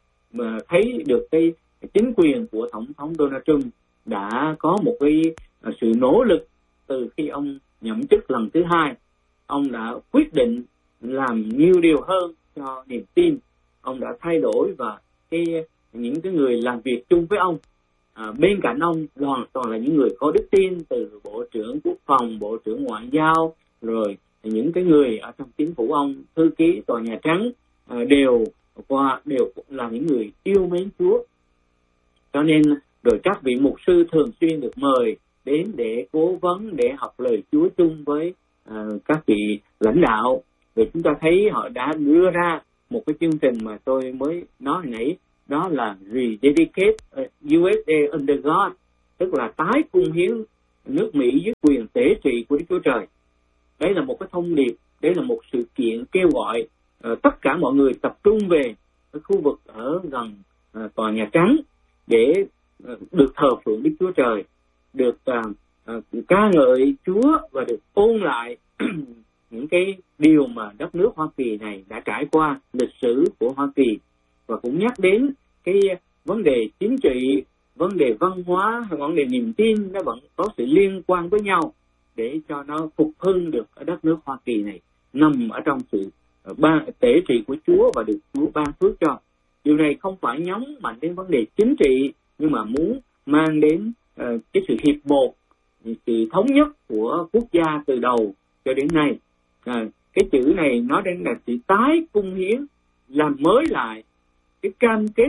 thấy được cái chính quyền của Tổng thống Donald Trump đã có một cái sự nỗ lực từ khi ông nhậm chức lần thứ hai. Ông đã quyết định làm nhiều điều hơn cho niềm tin. Ông đã thay đổi và những cái người làm việc chung với ông, bên cạnh ông hoàn toàn là những người có đức tin, từ Bộ trưởng Quốc phòng, Bộ trưởng Ngoại giao, rồi những cái người ở trong chính phủ ông, thư ký Tòa Nhà Trắng, đều là những người yêu mến Chúa. Cho nên rồi các vị mục sư thường xuyên được mời đến để cố vấn, để học lời Chúa chung với các vị lãnh đạo. Rồi chúng ta thấy họ đã đưa ra một cái chương trình mà tôi mới nói hồi nãy, đó là Rededicate USA under God, tức là tái cung hiến nước Mỹ dưới quyền tế trị của Đức Chúa Trời. Đấy là một cái thông điệp, đấy là một sự kiện kêu gọi tất cả mọi người tập trung về cái khu vực ở gần Tòa Nhà Trắng để được thờ phượng Đức Chúa Trời, được ca ngợi Chúa và được ôn lại những cái điều mà đất nước Hoa Kỳ này đã trải qua, lịch sử của Hoa Kỳ, và cũng nhắc đến cái vấn đề chính trị, vấn đề văn hóa, vấn đề niềm tin nó vẫn có sự liên quan với nhau để cho nó phục hưng được ở đất nước Hoa Kỳ này, nằm ở trong sự tế trị của Chúa và được Chúa ban phước cho. Điều này không phải nhắm mạnh đến vấn đề chính trị, nhưng mà muốn mang đến cái sự hiệp một, sự thống nhất của quốc gia từ đầu cho đến nay. Cái chữ này nói đến là sự tái cung hiến, làm mới lại cái cam kết.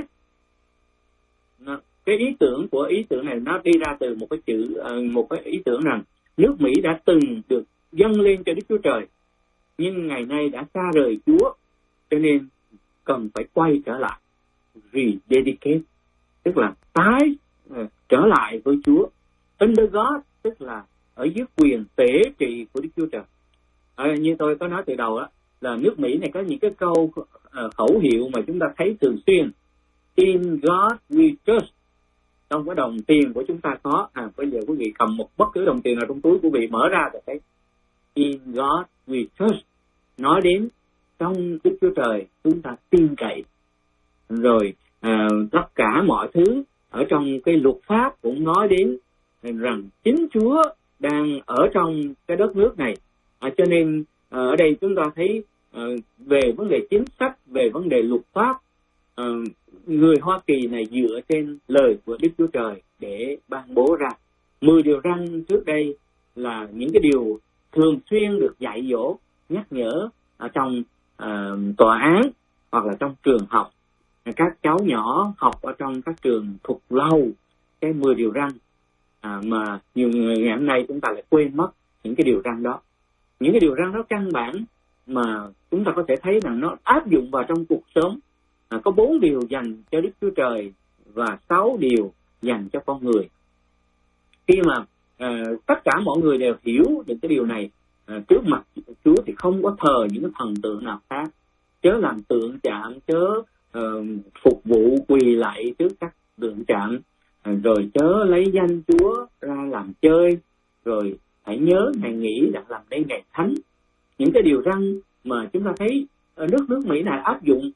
Cái ý tưởng này nó đi ra từ một cái ý tưởng rằng nước Mỹ đã từng được dâng lên cho Đức Chúa Trời, nhưng ngày nay đã xa rời Chúa, cho nên cần phải quay trở lại, rededicate, tức là tái trở lại với Chúa. Under God, tức là ở dưới quyền tế trị của Đức Chúa Trời. Như tôi có nói từ đầu đó, là nước Mỹ này có những cái câu khẩu hiệu mà chúng ta thấy thường xuyên. In God we trust. Trong cái đồng tiền của chúng ta có, bây giờ quý vị cầm một bất cứ đồng tiền nào trong túi quý vị mở ra thì thấy In God we trust, nói đến trong Đức Chúa Trời chúng ta tin cậy. Rồi tất cả mọi thứ ở trong cái luật pháp cũng nói đến rằng chính Chúa đang ở trong cái đất nước này. Cho nên ở đây chúng ta thấy về vấn đề chính sách, về vấn đề luật pháp, người Hoa Kỳ này dựa trên lời của Đức Chúa Trời để ban bố ra. 10 điều răn trước đây là những cái điều thường xuyên được dạy dỗ, nhắc nhở ở trong tòa án hoặc là trong trường học. Các cháu nhỏ học ở trong các trường thuộc lâu cái 10 điều răn, mà nhiều người ngày hôm nay chúng ta lại quên mất những cái điều răn đó. Những cái điều răn đó căn bản mà chúng ta có thể thấy rằng nó áp dụng vào trong cuộc sống. Có 4 điều dành cho Đức Chúa Trời và 6 điều dành cho con người. Khi mà tất cả mọi người đều hiểu được cái điều này, trước mặt Chúa thì không có thờ những cái thần tượng nào khác, chớ làm tượng chạm, chớ phục vụ quỳ lạy trước các tượng chạm, rồi chớ lấy danh Chúa ra làm chơi, rồi hãy nhớ ngày nghỉ đã làm đây ngày thánh. Những cái điều răn mà chúng ta thấy ở nước Mỹ này áp dụng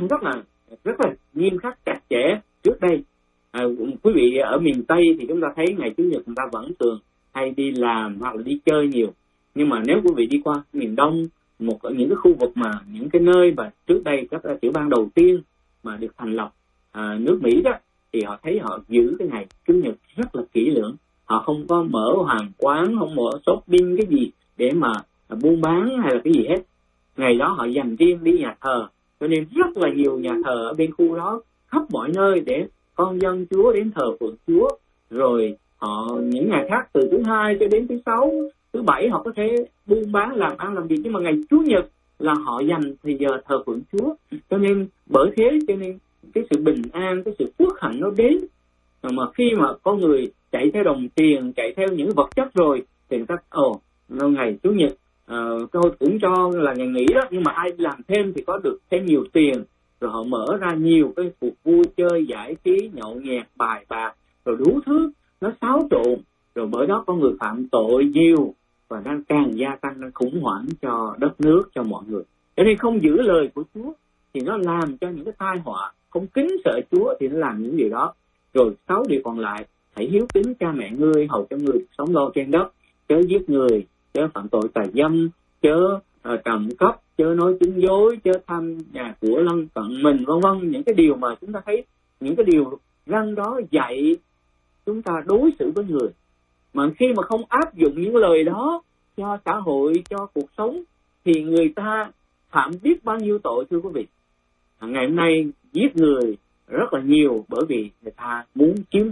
rất là nghiêm khắc chặt chẽ trước đây. Quý vị ở miền Tây thì chúng ta thấy ngày Chủ nhật người ta vẫn thường hay đi làm hoặc là đi chơi nhiều, nhưng mà nếu quý vị đi qua miền Đông, một ở những cái khu vực mà những cái nơi mà trước đây các tiểu bang đầu tiên mà được thành lập nước Mỹ đó, thì họ thấy họ giữ cái ngày Chủ nhật rất là kỹ lưỡng. Họ không có mở hàng quán, không mở shopping cái gì để mà buôn bán hay là cái gì hết. Ngày đó họ dành riêng đi nhà thờ, cho nên rất là nhiều nhà thờ ở bên khu đó khắp mọi nơi để con dân Chúa đến thờ phượng Chúa. Rồi họ những ngày khác từ thứ Hai cho đến thứ Sáu, thứ Bảy họ có thể buôn bán làm ăn làm việc, nhưng mà ngày Chủ nhật là họ dành thời giờ thờ phượng Chúa. Cho nên bởi thế cho nên cái sự bình an, cái sự phước hạnh nó đến. Mà khi mà con người chạy theo đồng tiền, chạy theo những vật chất rồi thì người ta ngày Chủ nhật tôi cũng cho là ngày nghỉ đó, nhưng mà ai làm thêm thì có được thêm nhiều tiền, rồi họ mở ra nhiều cái cuộc vui chơi giải trí, nhậu nhẹt, bài bạc, rồi đủ thứ nó xáo trộn, rồi bởi đó con người phạm tội nhiều và đang càng gia tăng, đang khủng hoảng cho đất nước, cho mọi người. Cho nên không giữ lời của Chúa thì nó làm cho những cái tai họa. Không kính sợ Chúa thì nó làm những điều đó. Rồi 6 điều còn lại: hãy hiếu kính cha mẹ ngươi, hầu cho ngươi sống lâu trên đất, chớ giết người, chớ phạm tội tà dâm, chớ trộm cắp, chớ nói chứng dối, chớ tham nhà của lân cận mình, vân vân. Những cái điều mà chúng ta thấy, những cái điều răn đó dạy chúng ta đối xử với người. Mà khi mà không áp dụng những lời đó cho xã hội, cho cuộc sống, thì người ta phạm biết bao nhiêu tội, thưa quý vị. Ngày hôm nay giết người rất là nhiều bởi vì người ta muốn chiếm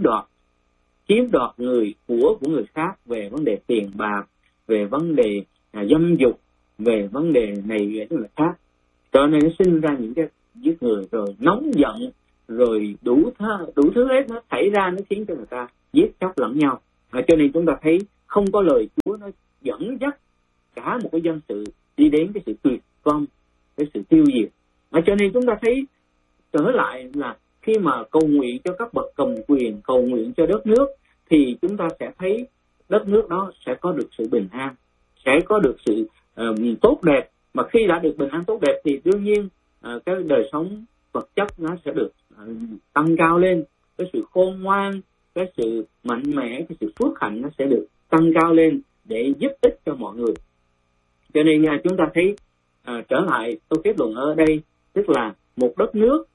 đoạt người của người khác về vấn đề tiền bạc, về vấn đề dâm dục, về vấn đề này tức là khác. Cho nên nó sinh ra những cái giết người, rồi nóng giận, rồi đủ thứ hết nó xảy ra, nó khiến cho người ta giết chóc lẫn nhau. Cho nên chúng ta thấy không có lời Chúa nó dẫn dắt cả một cái dân sự đi đến cái sự tuyệt vong, cái sự tiêu diệt. Cho nên chúng ta thấy trở lại là khi mà cầu nguyện cho các bậc cầm quyền, cầu nguyện cho đất nước, thì chúng ta sẽ thấy đất nước đó sẽ có được sự bình an, sẽ có được sự tốt đẹp. Mà khi đã được bình an tốt đẹp thì đương nhiên cái đời sống vật chất nó sẽ được tăng cao lên, cái sự khôn ngoan, cái sự mạnh mẽ, cái sự phước hạnh nó sẽ được tăng cao lên để giúp ích cho mọi người. Cho nên chúng ta thấy trở lại tôi kết luận ở đây, tức là một đất nước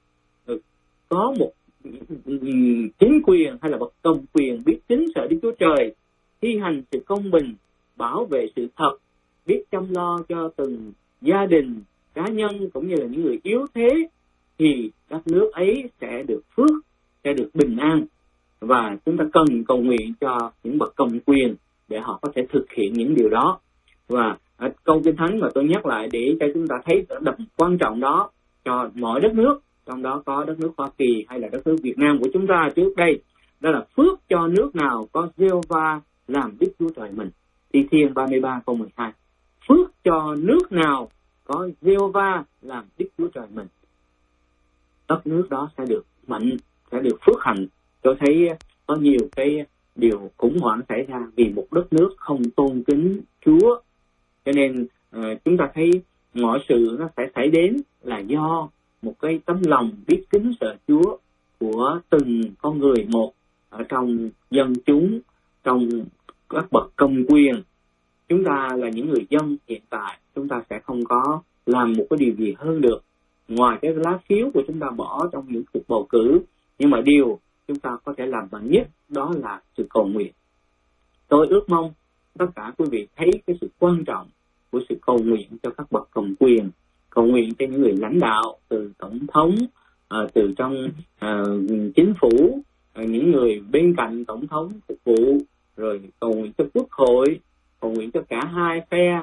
có một chính quyền hay là bậc cầm quyền biết kính sợ Đức Chúa Trời, thi hành sự công bình, bảo vệ sự thật, biết chăm lo cho từng gia đình, cá nhân cũng như là những người yếu thế, thì đất nước ấy sẽ được phước, sẽ được bình an. Và chúng ta cần cầu nguyện cho những bậc cầm quyền để họ có thể thực hiện những điều đó. Và câu Kinh Thánh mà tôi nhắc lại để cho chúng ta thấy tầm quan trọng đó cho mọi đất nước, trong đó có đất nước Hoa Kỳ hay là đất nước Việt Nam của chúng ta trước đây, đó là phước cho nước nào có Giê-hô-va làm Đức Chúa Trời mình. Thi Thiên 33 câu 12. Phước cho nước nào có Giê-hô-va làm Đức Chúa Trời mình, đất nước đó sẽ được mạnh, sẽ được phước hạnh. Tôi thấy có nhiều cái điều khủng hoảng xảy ra vì một đất nước không tôn kính Chúa. Cho nên chúng ta thấy mọi sự nó sẽ xảy đến là do một cái tấm lòng biết kính sợ Chúa của từng con người một ở trong dân chúng, trong các bậc công quyền. Chúng ta là những người dân hiện tại, chúng ta sẽ không có làm một cái điều gì hơn được ngoài cái lá phiếu của chúng ta bỏ trong những cuộc bầu cử. Nhưng mà điều chúng ta có thể làm mạnh nhất đó là sự cầu nguyện. Tôi ước mong tất cả quý vị thấy cái sự quan trọng của sự cầu nguyện cho các bậc cầm quyền, cầu nguyện cho những người lãnh đạo, từ tổng thống, từ trong chính phủ, những người bên cạnh tổng thống phục vụ, rồi cầu nguyện cho quốc hội, cầu nguyện cho cả hai phe,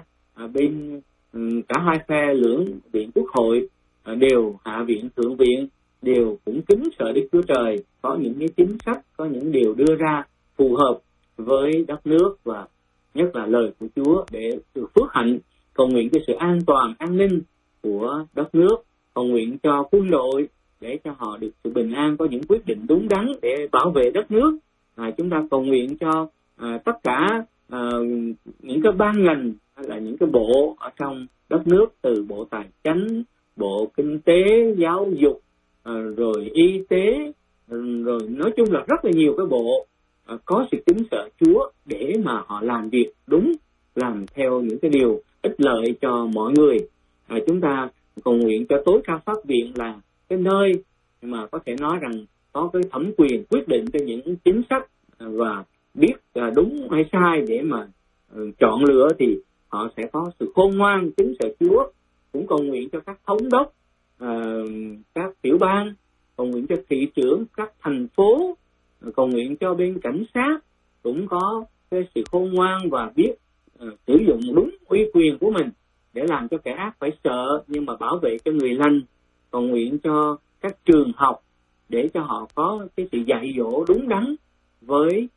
cả hai phe lưỡng viện quốc hội, đều hạ viện thượng viện đều cũng kính sợ Đức Chúa Trời, có những cái chính sách, có những điều đưa ra phù hợp với đất nước và nhất là lời của Chúa để được phước hạnh, cầu nguyện cho sự an toàn, an ninh của đất nước, cầu nguyện cho quân đội để cho họ được sự bình an, có những quyết định đúng đắn để bảo vệ đất nước. Chúng ta cầu nguyện cho tất cả những cái ban ngành hay là những cái bộ ở trong đất nước, từ bộ tài chánh, bộ kinh tế, giáo dục, rồi y tế, rồi nói chung là rất là nhiều cái bộ có sự kính sợ Chúa để mà họ làm việc đúng, làm theo những cái điều ích lợi cho mọi người. Chúng ta cầu nguyện cho tối cao pháp viện là cái nơi mà có thể nói rằng có cái thẩm quyền quyết định cho những chính sách và biết đúng hay sai để mà chọn lựa, thì họ sẽ có sự khôn ngoan kính sợ Chúa. Cũng cầu nguyện cho các thống đốc, các tiểu bang, cầu nguyện cho thị trưởng các thành phố, cầu nguyện cho bên cảnh sát cũng có cái sự khôn ngoan và biết sử dụng đúng uy quyền của mình để làm cho kẻ ác phải sợ nhưng mà bảo vệ cho người lành. Cầu nguyện cho các trường học để cho họ có cái sự dạy dỗ đúng đắn với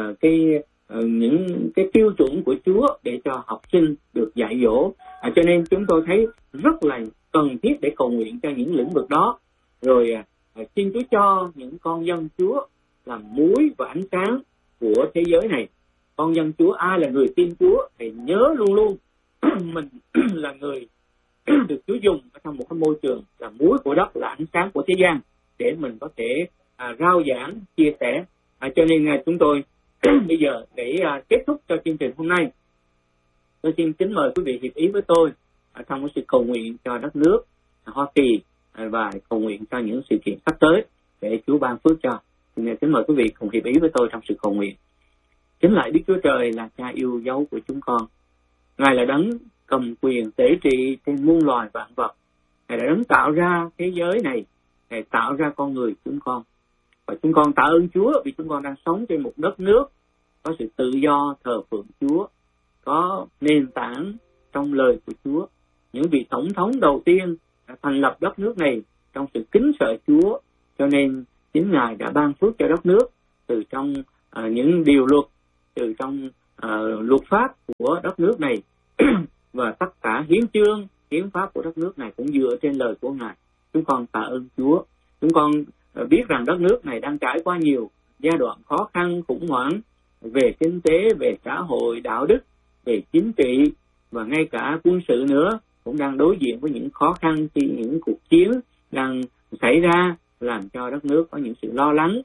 những cái tiêu chuẩn của Chúa để cho học sinh được dạy dỗ. Cho nên chúng tôi thấy rất là cần thiết để cầu nguyện cho những lĩnh vực đó. Rồi xin Chúa cho những con dân Chúa làm muối và ánh sáng của thế giới này. Con dân Chúa, ai là người tin Chúa thì nhớ luôn luôn mình là người được Chúa dùng ở trong một cái môi trường là muối của đất, là ánh sáng của thế gian, để mình có thể rao giảng, chia sẻ. Cho nên chúng tôi bây giờ để kết thúc cho chương trình hôm nay, tôi xin kính mời quý vị hiệp ý với tôi trong cái sự cầu nguyện cho đất nước Hoa Kỳ và cầu nguyện cho những sự kiện sắp tới để Chúa ban phước cho. Xin kính mời quý vị cùng hiệp ý với tôi trong sự cầu nguyện. Chính lại Đức Chúa Trời là Cha yêu dấu của chúng con. Ngài là đấng cầm quyền tể trị trên muôn loài vạn vật. Ngài đã đấng tạo ra thế giới này, Ngài tạo ra con người chúng con. Và chúng con tạ ơn Chúa vì chúng con đang sống trên một đất nước có sự tự do thờ phượng Chúa, có nền tảng trong lời của Chúa. Những vị tổng thống đầu tiên đã thành lập đất nước này trong sự kính sợ Chúa, cho nên chính Ngài đã ban phước cho đất nước từ trong những điều luật, từ trong luật pháp của đất nước này và tất cả hiến chương, hiến pháp của đất nước này cũng dựa trên lời của Ngài. Chúng con tạ ơn Chúa. Chúng con biết rằng đất nước này đang trải qua nhiều giai đoạn khó khăn, khủng hoảng về kinh tế, về xã hội, đạo đức, về chính trị và ngay cả quân sự nữa, cũng đang đối diện với những khó khăn khi những cuộc chiến đang xảy ra, làm cho đất nước có những sự lo lắng.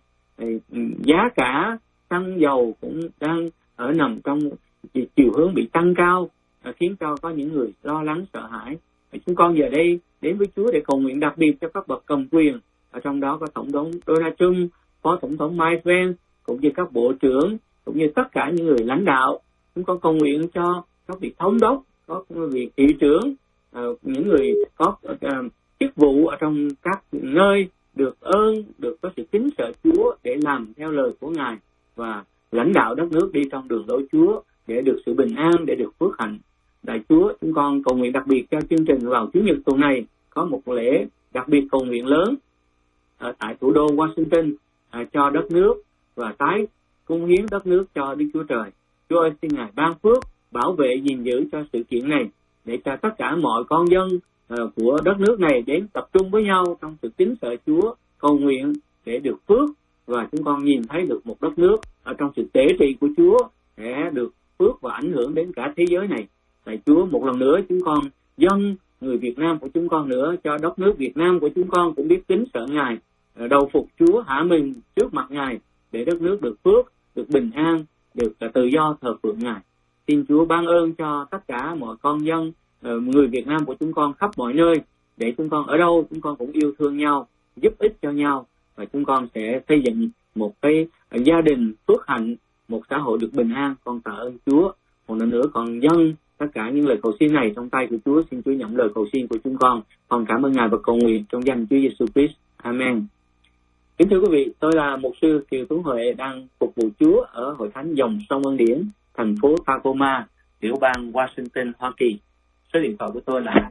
Giá cả xăng dầu cũng đang nằm trong chiều hướng bị tăng cao, khiến cho có những người lo lắng, sợ hãi. Chúng con giờ đây đến với Chúa để cầu nguyện đặc biệt cho các bậc cầm quyền, ở trong đó có Tổng thống Donald Trump, Phó Tổng thống Mike Pence, cũng như các bộ trưởng, cũng như tất cả những người lãnh đạo. Chúng con cầu nguyện cho các vị thống đốc, các vị thị trưởng, những người có chức vụ ở trong các nơi được ơn, được có sự kính sợ Chúa để làm theo lời của Ngài và lãnh đạo đất nước đi trong đường lối Chúa để được sự bình an, để được phước hạnh. Đại Chúa, chúng con cầu nguyện đặc biệt cho chương trình vào Chủ nhật tuần này có một lễ đặc biệt cầu nguyện lớn ở tại thủ đô Washington cho đất nước và tái cống hiến đất nước cho Đức Chúa Trời. Chúa ơi, xin Ngài ban phước, bảo vệ, gìn giữ cho sự kiện này để cho tất cả mọi con dân của đất nước này đến tập trung với nhau trong sự kính sợ Chúa, cầu nguyện để được phước, và chúng con nhìn thấy được một đất nước ở trong sự tể trị của Chúa sẽ được phước và ảnh hưởng đến cả thế giới này. Tại Chúa, một lần nữa chúng con dâng người Việt Nam của chúng con nữa, cho đất nước Việt Nam của chúng con cũng biết kính sợ Ngài, đầu phục Chúa, hạ mình trước mặt Ngài để đất nước được phước, được bình an, được tự do thờ phượng Ngài. Xin Chúa ban ơn cho tất cả mọi con dân người Việt Nam của chúng con khắp mọi nơi, để chúng con ở đâu chúng con cũng yêu thương nhau, giúp ích cho nhau, và chúng con sẽ xây dựng một cái gia đình phước hạnh, một xã hội được bình an. Con tạ ơn Chúa. Một lần nữa còn dâng tất cả những lời cầu xin này trong tay của Chúa. Xin Chúa nhận lời cầu xin của chúng con. Con cảm ơn Ngài và cầu nguyện trong danh Chúa Giêsu Christ. Amen. Kính thưa quý vị, tôi là mục sư Kiều Tuấn Huệ, đang phục vụ Chúa ở Hội Thánh Dòng Sông Ân Điển, thành phố Tacoma, tiểu bang Washington, Hoa Kỳ. Số điện thoại của tôi là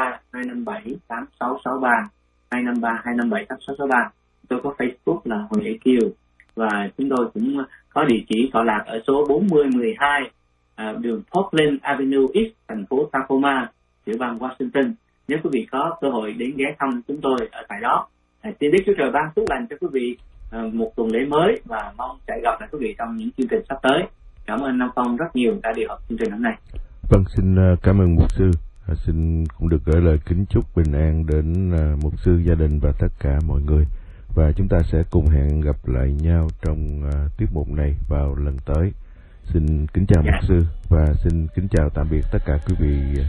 253-257-8663, 253-257-8663. Tôi có Facebook là Huệ Kiều, và chúng tôi cũng có địa chỉ tọa lạc ở số 4012 đường Portland Avenue East, thành phố Tacoma, tiểu bang Washington. Nếu quý vị có cơ hội đến ghé thăm chúng tôi ở tại đó, xin Đức Chúa Trời ban phước lành cho quý vị một tuần lễ mới, và mong sẽ gặp lại quý vị trong những chương trình sắp tới. Cảm ơn Nam Phong rất nhiều đã điều hợp chương trình hôm nay. Vâng, xin cảm ơn mục sư. Xin cũng được gửi lời kính chúc bình an đến mục sư, gia đình và tất cả mọi người. Và chúng ta sẽ cùng hẹn gặp lại nhau trong tiết mục này vào lần tới. Xin kính chào mục sư và xin kính chào tạm biệt tất cả quý vị